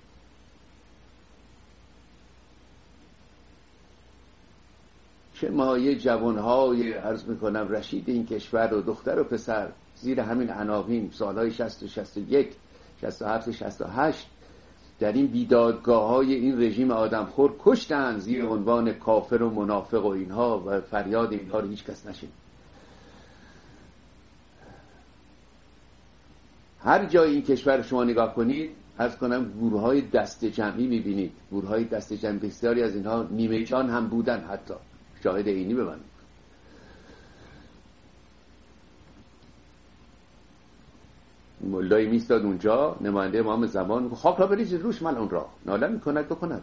S3: چه مایه جوانهای عرض میکنم رشید این کشور و دختر و پسر زیر همین عناوین سالهای 60 و 61 67 و 68 در این بیدادگاه‌های این رژیم آدمخور کشتن زیر عنوان کافر و منافق و اینها، و فریاد اینها رو هیچ کس نشنید. هر جای این کشور شما نگاه کنید عرض کنم گروه‌های دست جمعی می‌بینید، گروه‌های دست جمعی بسیاری از اینها نیمه جان هم بودن، حتی شاهد عینی به من. مولایی میستاد اونجا، نماینده امام زمان، میگه خاک را بریزید روش، من اون را ناله میکند بکند.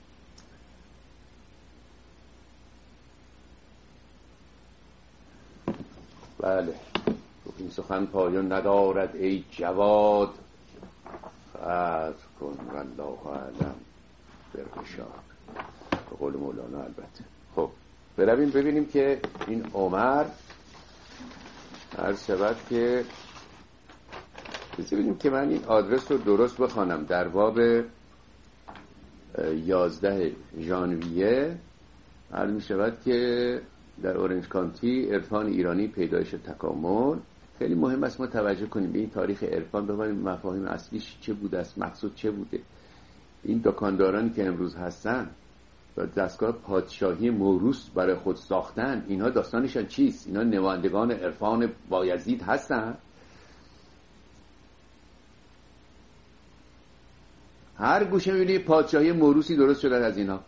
S3: بله این سخن پایان ندارد ای جواد، خرد کن والله اعلم برشاد، به قول مولانا. البته خب برویم ببینیم که این عمر عرض شود که ببینیم که من این آدرس رو درست بخوانم. در باب 11 ژانویه عرض می شود که در اورنج کانتی عرفان ایرانی پیدایش تکامل. خیلی مهم است ما توجه کنیم به این تاریخ عرفان، ببینیم مفاهیم اصلیش چه بوده است، مقصود چه بوده. این دکاندارانی که امروز هستن و دستگاه پادشاهی موروث برای خود ساختن، اینها داستانشان چیست؟ اینا نمایندگان عرفان بایزید هستن. هر گوشه می‌بینی پادشاهی موروثی درست شدن از اینا.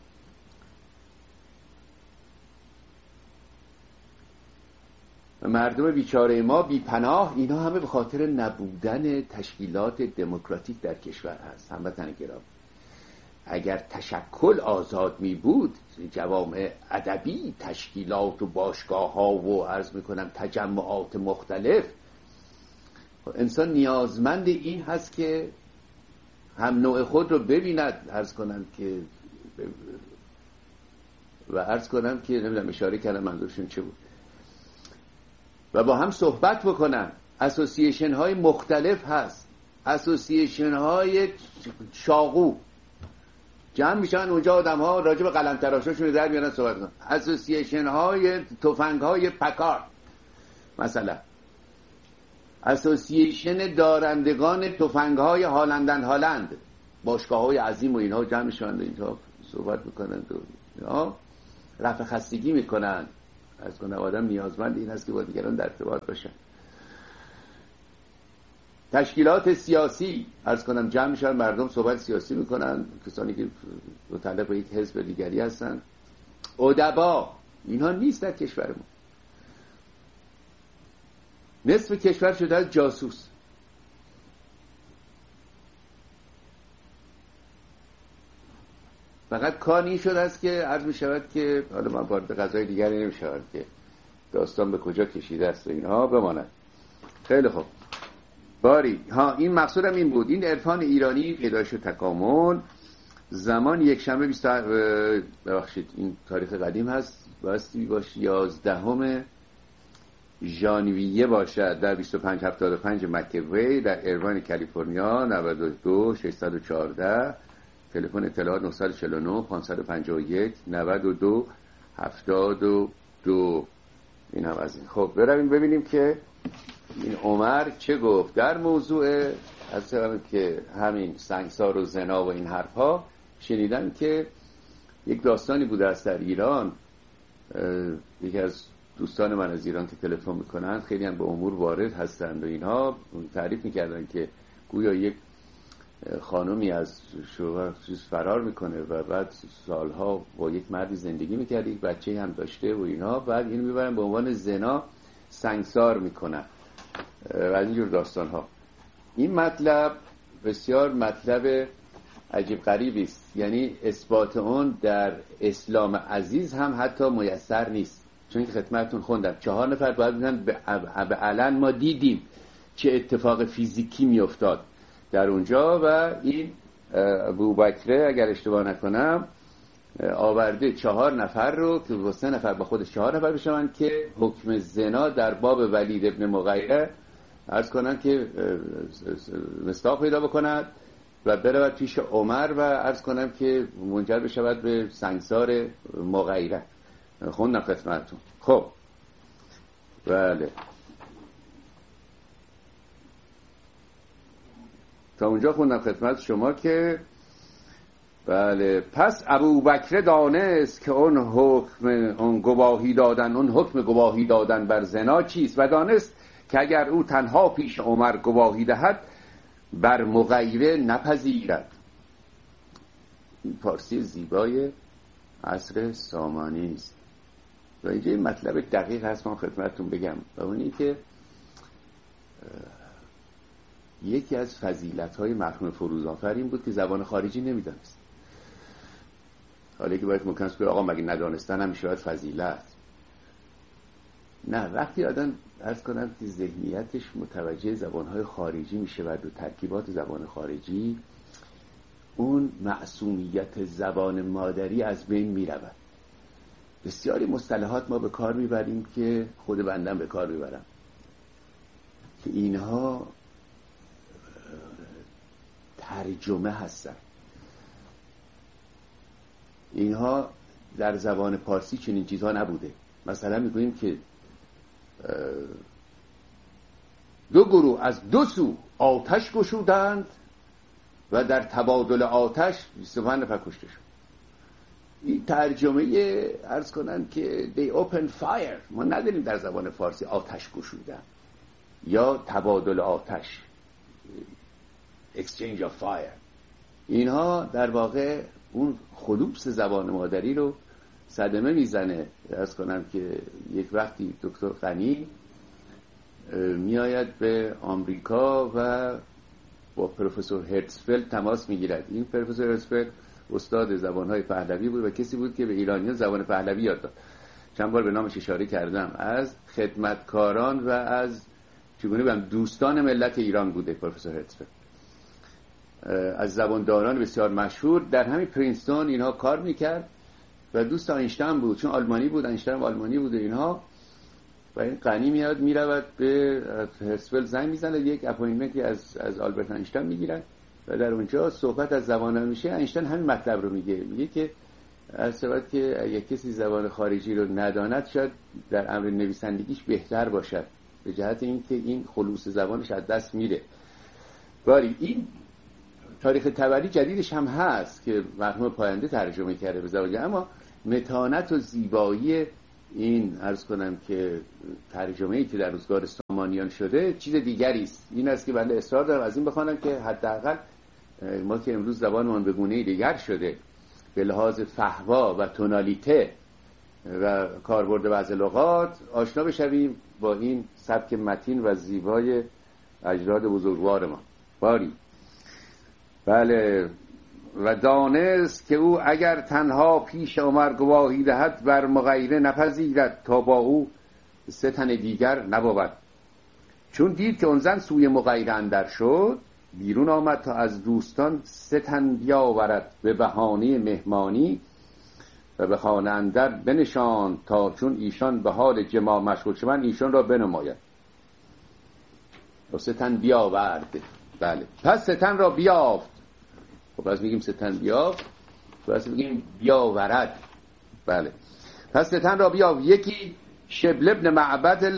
S3: مردم بیچاره ما بی پناه، اینا همه به خاطر نبودن تشکیلات دموکراتیک در کشور هست. هموطن گرامی، اگر تشکل آزاد می بود، جوامع ادبی، تشکیلات و باشگاه ها و عرض میکنم تجمعات مختلف، انسان نیازمند این هست که هم نوع خود رو ببیند، عرض کنم که و عرض کنم که نمیدونم اشاره کردم منظورشون چه بود، و با هم صحبت بکنن. اسوسییشن های مختلف هست، اسوسییشن های چاقو جمع میشن اونجا، آدم ها راجع به قلم تراشاشون در میارن صحبت کنن. اسوسییشن های تفنگ های پکارد مثلا، اسوسییشن دارندگان تفنگ های هالندن هالند، باشگاه‌های عظیم و اینها جمع میشن و اینها صحبت میکنن و رفع خستگی میکنن. از کنم آدم نیازمند این است که با دیگران در ارتباط باشن. تشکیلات سیاسی عرض کنم جمع میشن، مردم صحبت سیاسی میکنن، کسانی که متعلق به یک حزب دیگری هستن. ادبا اینها نیست در کشورمون. نصف کشور شده از جاسوس. فقط کار این شده است که عرض می شود که حالا من وارد قضای دیگری نمی شود که داستان به کجا کشیده است و اینها بماند. خیلی خوب. باری این مقصودم این بود. این عرفان ایرانی پیدایش و تکامل زمان یک شنبه ببخشید این تاریخ قدیم هست، باستی باشه 11 ژانویه باشد در 2575 مک‌وی در ایروان کالیفرنیا 92 614 تلفن اطلاعات 949 551 92 72. این هم از این. خب برویم ببینیم که این عمر چه گفت در موضوع از که همین سنگسار و زنا و این حرفها. شنیدم که یک داستانی بوده است در ایران. یکی از دوستان من از ایران که تلفن میکنن خیلی هم به امور وارد هستند و اینها تعریف میکردن که گویا یک خانمی از شوهر فرار میکنه و بعد سالها با یک مردی زندگی میکرد، یک بچه هم داشته و اینها، بعد اینو میبرن به عنوان زنا سنگسار میکنن و اینجور داستان ها. این مطلب بسیار مطلب عجیب غریبی است، یعنی اثبات اون در اسلام عزیز هم حتی میسر نیست. چون که خدمتتون خوندم 4 نفر باید بودن به علن ما دیدیم چه اتفاق فیزیکی میافتاد در اونجا و این ابوبکر اگر اشتباه نکنم آورده 4 نفر رو که با 3 نفر با خودش 4 نفر بشن که حکم زنا در باب ولید ابن مغیره عرض کنن که مصداق پیدا بکند و برود پیش عمر و عرض کنم که منجر بشود به سنگسار مغیره. خوندم خدمتتون. خب بله تا اونجا خوندم خدمت شما که بله پس ابوبکر دانست که اون حکم گواهی دادن بر زنا چیست و دانست که اگر او تنها پیش عمر گواهی دهد بر مغیره نپذیرد. این فارسی زیبای عصر سامانی است و اینجا این مطلب دقیق هست من خدمتتون بگم و اونی که یکی از فضیلت‌های مرحوم فروزآفر این بود که زبان خارجی نمی‌دانست. حالا که باید ممکن است که آقا مگه ندانستن هم میشه فضیلت؟ نه، وقتی آدم عرض کنم که ذهنیتش متوجه زبان‌های خارجی میشه و ترکیبات زبان خارجی، اون معصومیت زبان مادری از بین میرود. بسیاری مصطلحات ما به کار میبریم که خود بندم به کار میبرم که اینها ترجمه هستن. اینها در زبان پارسی چنین چیزها نبوده. مثلا میگوییم که 2 گروه از 2 سو آتش گشودند و در تبادل آتش 25 نفر کشته شد. این ترجمه عرض کنن که they opened fire ما نداریم در زبان فارسی آتش گشودن یا تبادل آتش exchange of fire. اینها در واقع اون خلوص زبان مادری رو صدمه میزنه. عرض کنم که یک وقتی دکتر غنی میآید به آمریکا و با پروفسور هرتزفلد تماس میگیرد. این پروفسور هرتزفلد استاد زبانهای پهلوی بود و کسی بود که به ایرانیان زبان پهلوی یاد داد. چند بار به نامش اشاره کردم. از خدمتکاران و از چگونه بگم دوستان ملت ایران بوده پروفسور هرتزفلد. از زبانداران بسیار مشهور در همین پرینستون اینها کار میکرد و دوست آینشتین بود چون آلمانی بود، آینشتین هم آلمانی بود اینها. و این غنی میاد میرود به هرتزفلد زنگ میزنه، یک اپوینتمنتی از آلبرت آینشتین میگیرن و در اونجا صحبت از زبان میشه. آینشتین همین مطلب رو میگه که از سبب که اگه کسی زبان خارجی رو نداند شاید در امر نویسندگیش بهتر باشد به جهت اینکه این خلوص زبانش از دست میره. ولی این تاریخ تبری جدیدش هم هست که مرحوم پاینده ترجمه کرده به زبان، اما متانت و زیبایی این عرض کنم که ترجمه‌ای که در روزگار سامانیان شده چیز دیگری است. این است که بنده اصرار دارم از این بخوانم که حداقل ما که امروز زبانمون به گونه‌ای دیگر شده به لحاظ فحوا و تونالیته و کاربرد بعض لغات آشنا بشویم با این سبک متین و زیبای اجداد بزرگوار ما. باری بله، و دانست که او اگر تنها پیش عمر گواهی دهد بر مغیره نپذیرد تا با او 3 تن دیگر نبود. چون دید که اون زن سوی مغیره اندر شد، بیرون آمد تا از دوستان 3 تن بیاورد به بهانه مهمانی و به خانه اندر بنشان تا چون ایشان به حال جماع مشغول شدند ایشان را بنماید. و 3 تن بیاورد. بله، پس 3 تن را بیافت. خب پس میگیم 3 تن بیافت، پس میگیم بیاورد. بله، پس 3 تن را بیافت. یکی شبل ابن معبد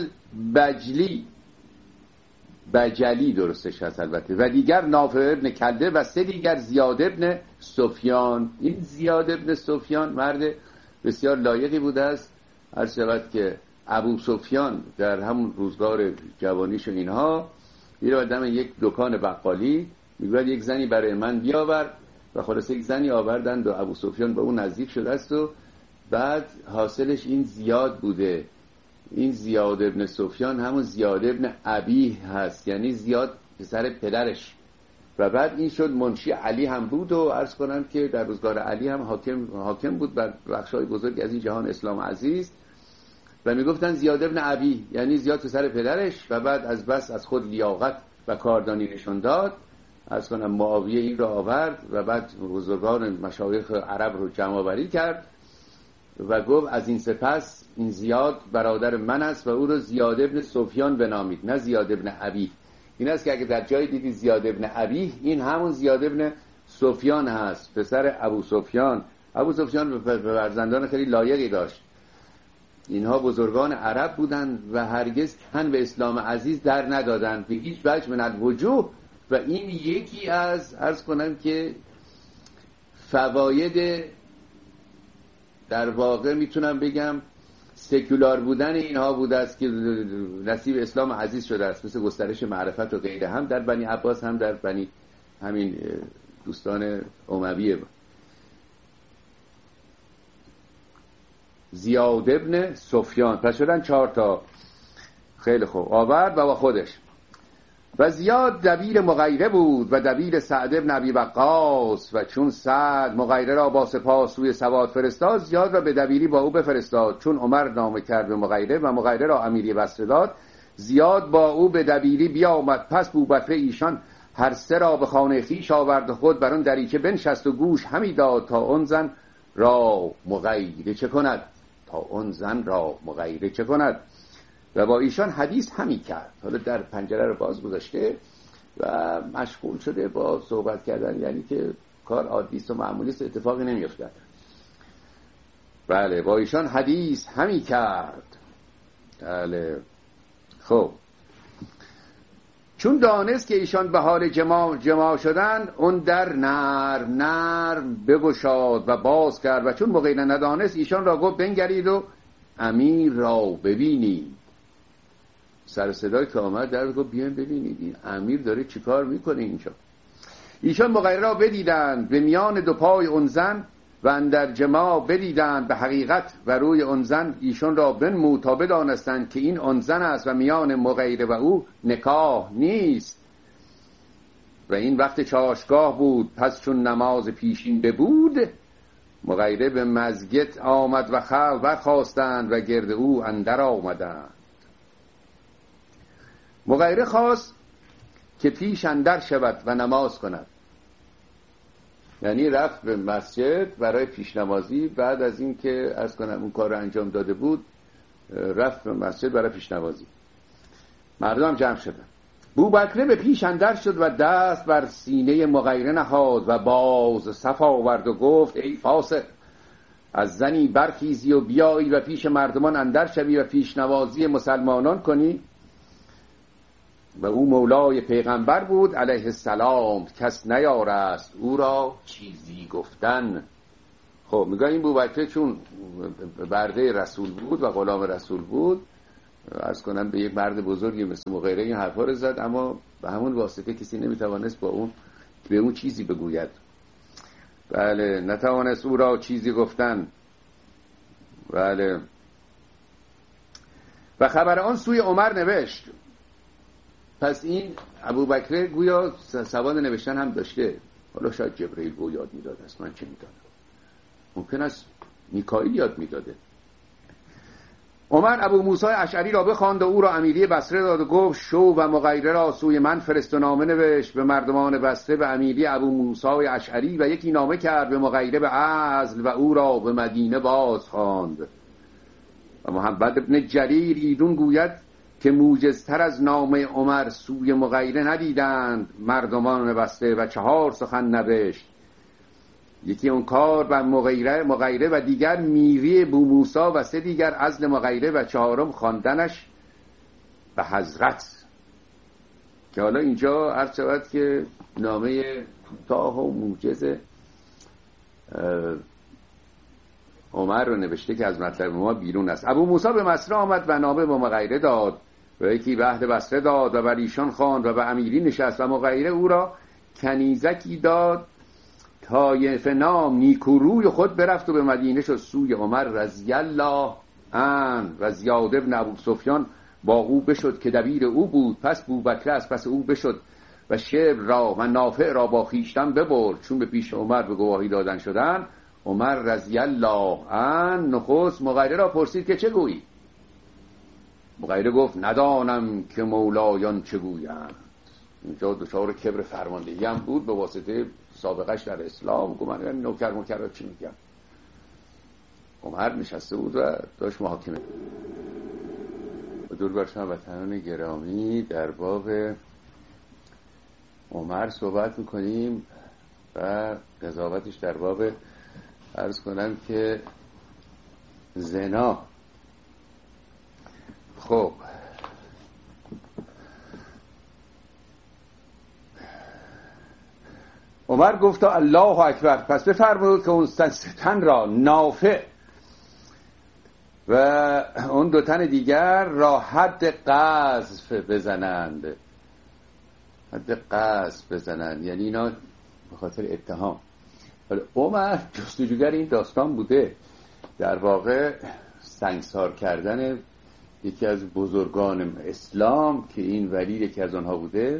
S3: بجلی درستش هست البته، و دیگر نافع ابن کلده و 3 دیگر زیاد ابن سفیان. این زیاد ابن سفیان مرد بسیار لایقی بوده است. عرض شود که ابو سفیان در همون روزگار جوانیش و اینها میره آدم یک دکان بقالی میگوید یک زنی برای من بیاور و خلاصه یک زنی آوردند و ابو سفیان به اون نزدیک شده است و بعد حاصلش این زیاد بوده. این زیاد ابن سفیان همون زیاد ابن ابیه هست، یعنی زیاد پسر پدرش، و بعد این شد منشی علی هم بود و عرض کنم که در روزگار علی هم حاکم بود بر بخشای بزرگ از این جهان اسلام عزیز، و میگفتن زیاد ابن ابیه یعنی زیاد پسر پدرش، و بعد از بس از خود لیاقت و کاردانی نشون داد. عرض کنم معاویه این را آورد و بعد بزرگان مشایخ عرب رو جمع آوری کرد و گفت از این سپس این زیاد برادر من است و او رو زیاد ابن سفیان بنامید، نه زیاد ابن ابی. این است که اگه در جای دیدی زیاد ابن ابی، این همون زیاد ابن سفیان هست، پسر ابو سفیان. ابو سفیان فرزندان خیلی لایقی داشت. اینها بزرگان عرب بودند و هرگز تن به اسلام عزیز در ندادند به هیچ وجه من الوجوه، و این یکی از عرض کنم که فواید در واقع میتونم بگم سکولار بودن اینها بوده است که نصیب اسلام عزیز شده است، مثل گسترش معرفت و غیره، هم در بنی عباس هم در بنی همین دوستان امویه. زیاد ابن سفیان، پس شدن 4 تا. خیلی خوب، آورد و با خودش. و زیاد دبیر مغیره بود و دبیر سعد ابن ابی وقاص، و چون سعد مغیره را با سپاه سوی سواد فرستاد، زیاد را به دبیری با او بفرستاد. چون عمر نامه کرد به مغیره و مغیره را امیری بصره داد، زیاد با او به دبیری بیامد. پس بوبکر ایشان هر 3 را به خانه خویش آورد خود بر آن دریچه بنشست و گوش همی داد تا اون زن را مغیره چه کند، تا اون زن را مغیره چه کند، و با ایشان حدیث همی کرد. حالا در پنجره رو باز گذاشته و مشغول شده با صحبت کردن، یعنی که کار عادی است و معمولی است، اتفاقی نمیافتد. بله، با ایشان حدیث همی کرد. بله، خب چون دانست که ایشان به حال جماع شدن، اون در نرم بگشاد و باز کرد. و چون مغیره ندانست، ایشان را گفت بنگرید و امیر را ببینید. سر صدای که آمد در گفت بیاین ببینید این امیر داره چیکار میکنه اینجا. ایشان مغیره را بدیدند به میان 2 پای اون زن و اندر جماع بدیدند به حقیقت و روی اون زن. ایشان را بنمود تا بدانستند که این اون زن است و میان مغیره و او نکاح نیست. و این وقت چاشتگاه بود. پس چون نماز پیشین ببود، مغیره به مسجد آمد و خلق برخاستند و گرد او اندر آمدند. مغیره خواست که پیش اندر شود و نماز کند، یعنی رفت به مسجد برای پیش نمازی. بعد از این که از کنم اون کار رو انجام داده بود، رفت به مسجد برای پیش نمازی. مردم جمع شدن. بوبکر به پیش اندر شد و دست بر سینه مغیره نهاد و باز صف آورد و گفت ای فاسق، از زنی برخیزی و بیایی و پیش مردمان اندر شوی و پیش نوازی مسلمانان کنی. و او مولای پیغمبر بود علیه السلام، کس نیارست او را چیزی گفتن. خب میگه این بوبکر چون برده رسول بود و غلام رسول بود، عرض کنم به یک مرد بزرگی مثل مغیره این حرفا رو زد، اما به همون واسطه کسی نمیتوانست به اون چیزی بگوید. بله، نتوانست او را چیزی گفتن. بله. و خبر آن سوی عمر نوشت. پس این ابوبکر گویا سواد نوشتن هم داشته. حالا شاید جبرئیل گو یاد میداد است، من چه میدانم، ممکن است میکائیل یاد میداده. عمر ابو موسی اشعری را بخواند و او را امیری بصره داد و گفت شو و مغیره را سوی من فرست و نامه نوشت به مردمان بصره به امیری ابو موسی اشعری و یکی نامه کرد به مغیره به عزل و او را به مدینه باز خواند. و محمد ابن جریر ایدون گوید که موجزتر از نامه عمر سوی مغیره ندیدند مردمان بصره و 4 سخن نوشت. یکی اون کار بر مغیره و دیگر میری بو موسی و 3 دیگر عزل مغیره و 4م خواندنش به حضرت. که حالا اینجا عرض شود که نامه کوتاه و موجز عمر رو نوشته که از مطلب ما بیرون است. ابو موسی به مصر آمد و نامه به مغیره داد و یکی به اهل بصره داد و بر ایشان خواند و به امیری نشست و مغیره او را کنیزکی داد طایفه نام نیکوروی خود برفت و به مدینه شد سوی عمر رضی الله عنه و زیاد ابن ابو سفیان با او بشد که دبیر او بود. پس بوبکر از پس او بشد و شبر را و نافع را با خویشتن ببرد. چون به پیش عمر به گواهی دادن شدن، عمر رضی الله عنه نخست مغیره را پرسید که چه گویی؟ مغیره گفت ندانم که مولایان چه گویند. اینجا دچار کبر فرماندهی هم بود به واسطه سابقش در اسلام. گفت من نوکر مکرر چی میگم. عمر نشسته بود و داشت محاکمه. دور برشان وطنان گرامی، در باب عمر صحبت میکنیم و قضاوتش در باب عرض کنم که زنا. خب عمر گفت الله اکبر. پس بفرمود که اون 3 تن را نافع و اون 2 تن دیگر را حد قذف بزنند. حد قذف بزنند یعنی اینا به خاطر اتهام. عمر جستجوگر این داستان بوده، در واقع سنگسار کردن یکی از بزرگان اسلام که این ولی یکی از آنها بوده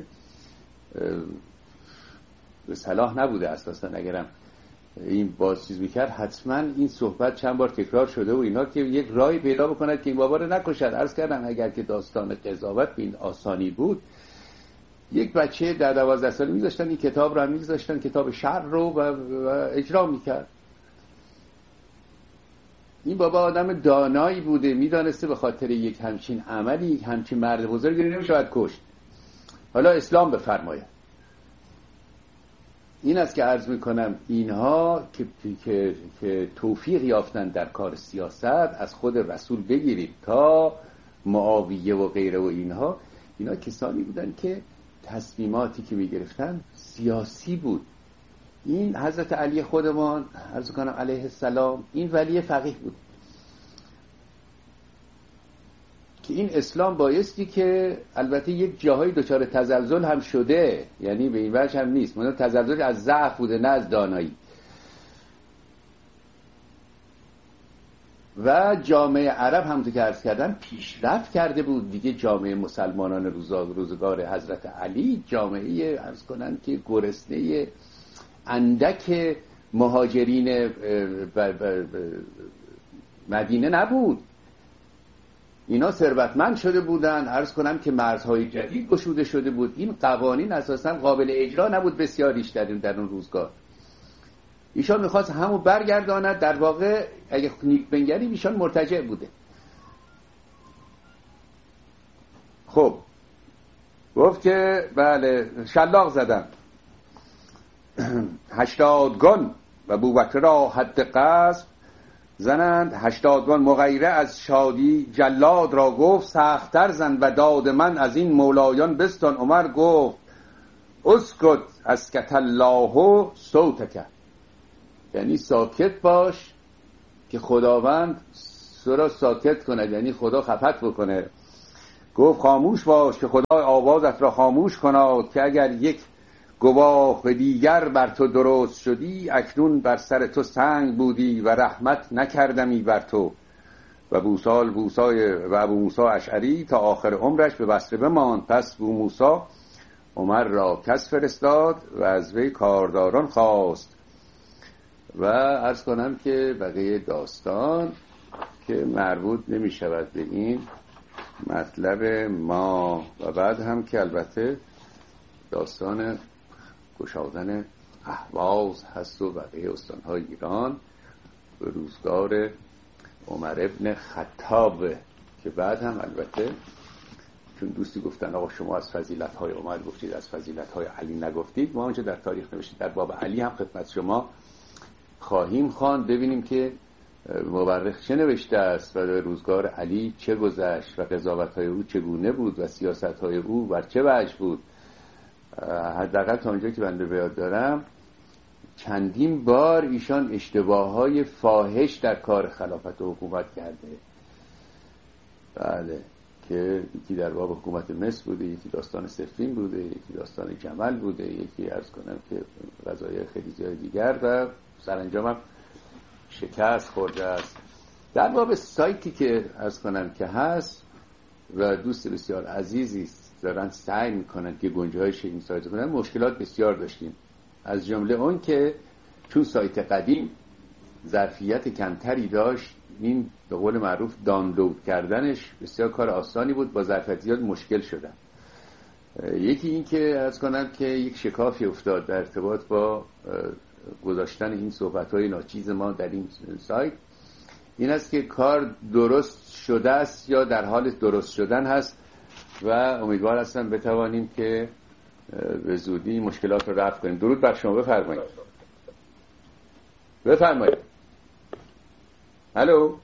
S3: به صلاح نبوده اساسا. اگرم این باز چیز میکرد حتما این صحبت چند بار تکرار شده و اینا که یک راهی پیدا بکند که این بابا رو نکشد. عرض کردم اگر که داستان قضاوت به این آسانی بود، یک بچه در 12 ساله میذاشتن این کتاب رو هم میذاشتن، کتاب شرع رو و اجرا میکرد. این بابا آدم دانایی بوده، میدانسته به خاطر یک همچین عملی یک همچین مرد بزرگی نمیشود کشت. حالا اسلام بفرماید. این است که عرض میکنم اینها که توفیق یافتن در کار سیاست از خود رسول بگیرید تا معاویه و غیره و اینا کسانی بودن که تصمیماتی که میگرفتن سیاسی بود. این حضرت علی خودمان عرض کنم علیه السلام این ولی فقیه بود که این اسلام بایستی که البته یک جاهای دچار تزلزل هم شده، یعنی به این وجه هم نیست، مثلا تزلزل از ضعف بوده نه از دانایی. و جامعه عرب همونطور که عرض کردم پیشرفت کرده بود دیگه. جامعه مسلمانان روزگار حضرت علی جامعه عرض کنن که گرسنه اندک مهاجرین مدینه نبود. اینا ثروتمند شده بودن، عرض کنم که مرزهای جدید گشوده شده بود. این قوانین اساسا قابل اجرا نبود بسیاریش در اون روزگار. ایشان میخواست همو برگرداند. در واقع اگه نیک بنگریم ایشان مرتجع بوده. خب گفت که بله شلاق زدم 80 گن و بوبکر را حد قذف زنند 80 مغیره از شادی جلاد را گفت سخت‌تر زن و داد من از این مولایان بستان. عمر گفت اسکت اسکت الله صوتک، یعنی ساکت باش که خداوند سرا ساکت کند، یعنی خدا خفت بکنه. گفت خاموش باش که خدا آوازت را خاموش کند، که اگر یک گواه دیگر بر تو درست شدی اکنون بر سر تو سنگ بودی و رحمت نکردمی بر تو. و ابو موسی اشعری تا آخر عمرش به بصره بماند. پس ابو موسی عمر را کس فرستاد و از وی کارداران خواست. و عرض کنم که بقیه داستان که مربوط نمی شود به این مطلب ما، و بعد هم که البته داستان گشادن اهواز هست و بقیه استانهای ایران به روزگار عمر ابن خطاب، که بعد هم البته چون دوستی گفتن آقا شما از فضیلت‌های عمر گفتید از فضیلت‌های علی نگفتید، ما آنچه در تاریخ نوشته در باب علی هم خدمت شما خواهیم خواند، ببینیم که مورخ چه نوشته است و در روزگار علی چه گذشت و قضاوت‌های او چگونه بود و سیاست‌های او بر چه وجه بود. حداقل تا اونجا که بنده به یاد دارم چندین بار ایشان اشتباه‌های فاحش در کار خلافت و حکومت کرده. بله، که یکی در باب حکومت مصر بوده، یکی داستان صفین بوده، یکی داستان جمل بوده، یکی عرض کنم که قضایای خیلی زیاد دیگر، و سرانجام هم شکست خورده است. در باب سایتی که عرض کنم که هست و دوست بسیار عزیزی دارن سعی میکنن که گنجایش این سایت کنن، مشکلات بسیار داشتیم. از جمله اون که چون سایت قدیم ظرفیت کمتری داشت، این به قول معروف دانلود کردنش بسیار کار آسانی بود، با ظرفیت زیاد مشکل شدن. یکی این که عرض کنم که یک شکافی افتاد در ارتباط با گذاشتن این صحبت‌های ناچیز ما در این سایت، این است که کار درست شده است یا در حال درست شدن هست و امیدوار هستم بتوانیم که به زودی مشکلات رو رفع کنیم. درود بر شما، بفرمایید. بفرمایید. الو،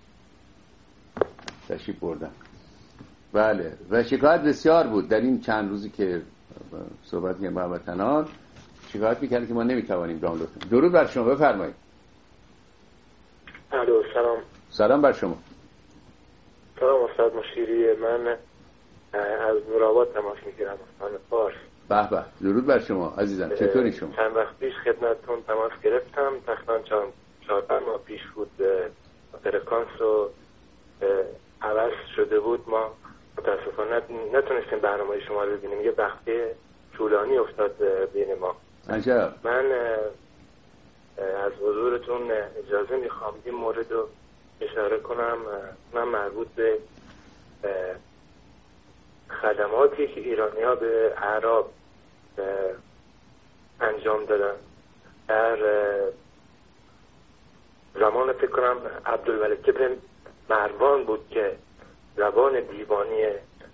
S3: تشریف بردم. بله، و شکایت بسیار بود در این چند روزی که صحبت می‌کردیم با هموطنان، شکایت می‌کردن که ما نمی‌توانیم دانلود کنیم. درود بر شما، بفرمایید.
S4: الو، سلام.
S3: سلام بر شما.
S4: سلام استاد مشیری، من از نورآباد تماس میگیرم، استان فارس.
S3: به به، درود بر شما عزیزم، چطوری شما؟
S4: چند وقت پیش خدمتتون تماس گرفتم، تقریبا 4 ماه پیش بود. فرکانس رو عوض شده بود، ما متاسفانه نتونستیم برنامه شما رو ببینیم، یه وقتی طولانی افتاد بین ما.
S3: عجب.
S4: من از حضورتون اجازه میخوام این مورد رو اشاره کنم. من مربوط به خدماتی که ایرانی‌ها به اعراب انجام دادن در زمان فکر کنم عبدالملک بن مروان بود که زبان دیوانی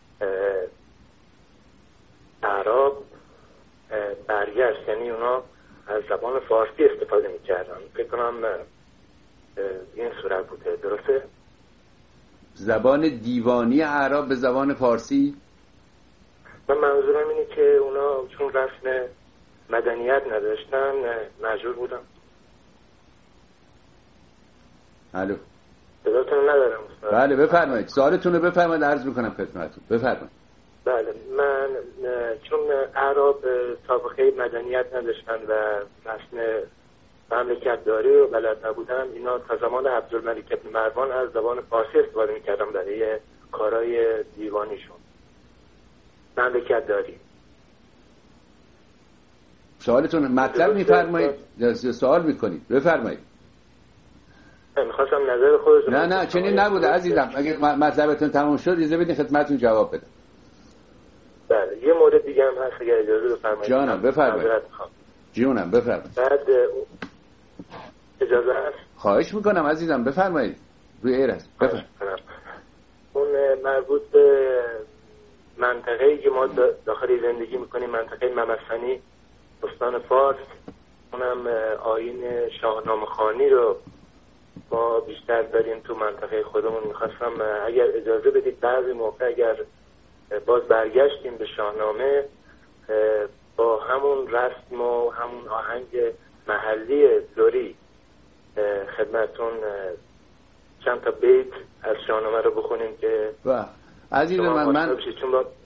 S4: اعراب برگشت، یعنی اونا از زبان فارسی استفاده میکردن. فکر کنم این صورت بوده، درسته؟
S3: زبان دیوانی اعراب به زبان فارسی؟
S4: من منظورم اینه که اونا چون رسم مدنیت نداشتن مجبور بودن.
S3: الو،
S4: صداتون ندارم استاد.
S3: بله بفرمایید، سوالتون رو بفرمایید، عرض میکنم خدمتتون. بفرمایید.
S4: بله، من چون اعراب سابقه مدنیت نداشتن و رسم مملکت داری و بلد نبودن، اینا تا زمان عبدالملک بن مروان از زبان فارسی استفاده میکردن برای کارهای دیوانیشون، مملکت داری.
S3: سوالتون مطلب میفرمایید یا سوال میکنید؟ بفرمایید.
S4: میخواستم نظر خودتون.
S3: نه چنین نبوده عزیزم، اگه مطلبتون تموم شد اجازه بدین خدمتتون جواب بدم.
S4: بله، یه مورد دیگه هم هست اگر اجازه بفرمایید.
S3: جانم بفرمایید. جونم بفرمایید.
S4: بعد اجازه هست؟
S3: خواهش میکنم عزیزم، بفرمایید. روی ایر هست. بفرمایید.
S4: اون مربوط به منطقه‌ای که ما داخل زندگی میکنیم، منطقه ممسنی، استان فارس، اونم آیین شاهنامه خوانی رو ما بیشتر داریم تو منطقه خودمون. میخواستم اگر اجازه بدید بعضی موقع اگر باز برگشتیم به شاهنامه با همون رسم و همون آهنگ محلی لری خدمتون چند تا بیت از شاهنامه رو بخونیم که
S3: عزیز من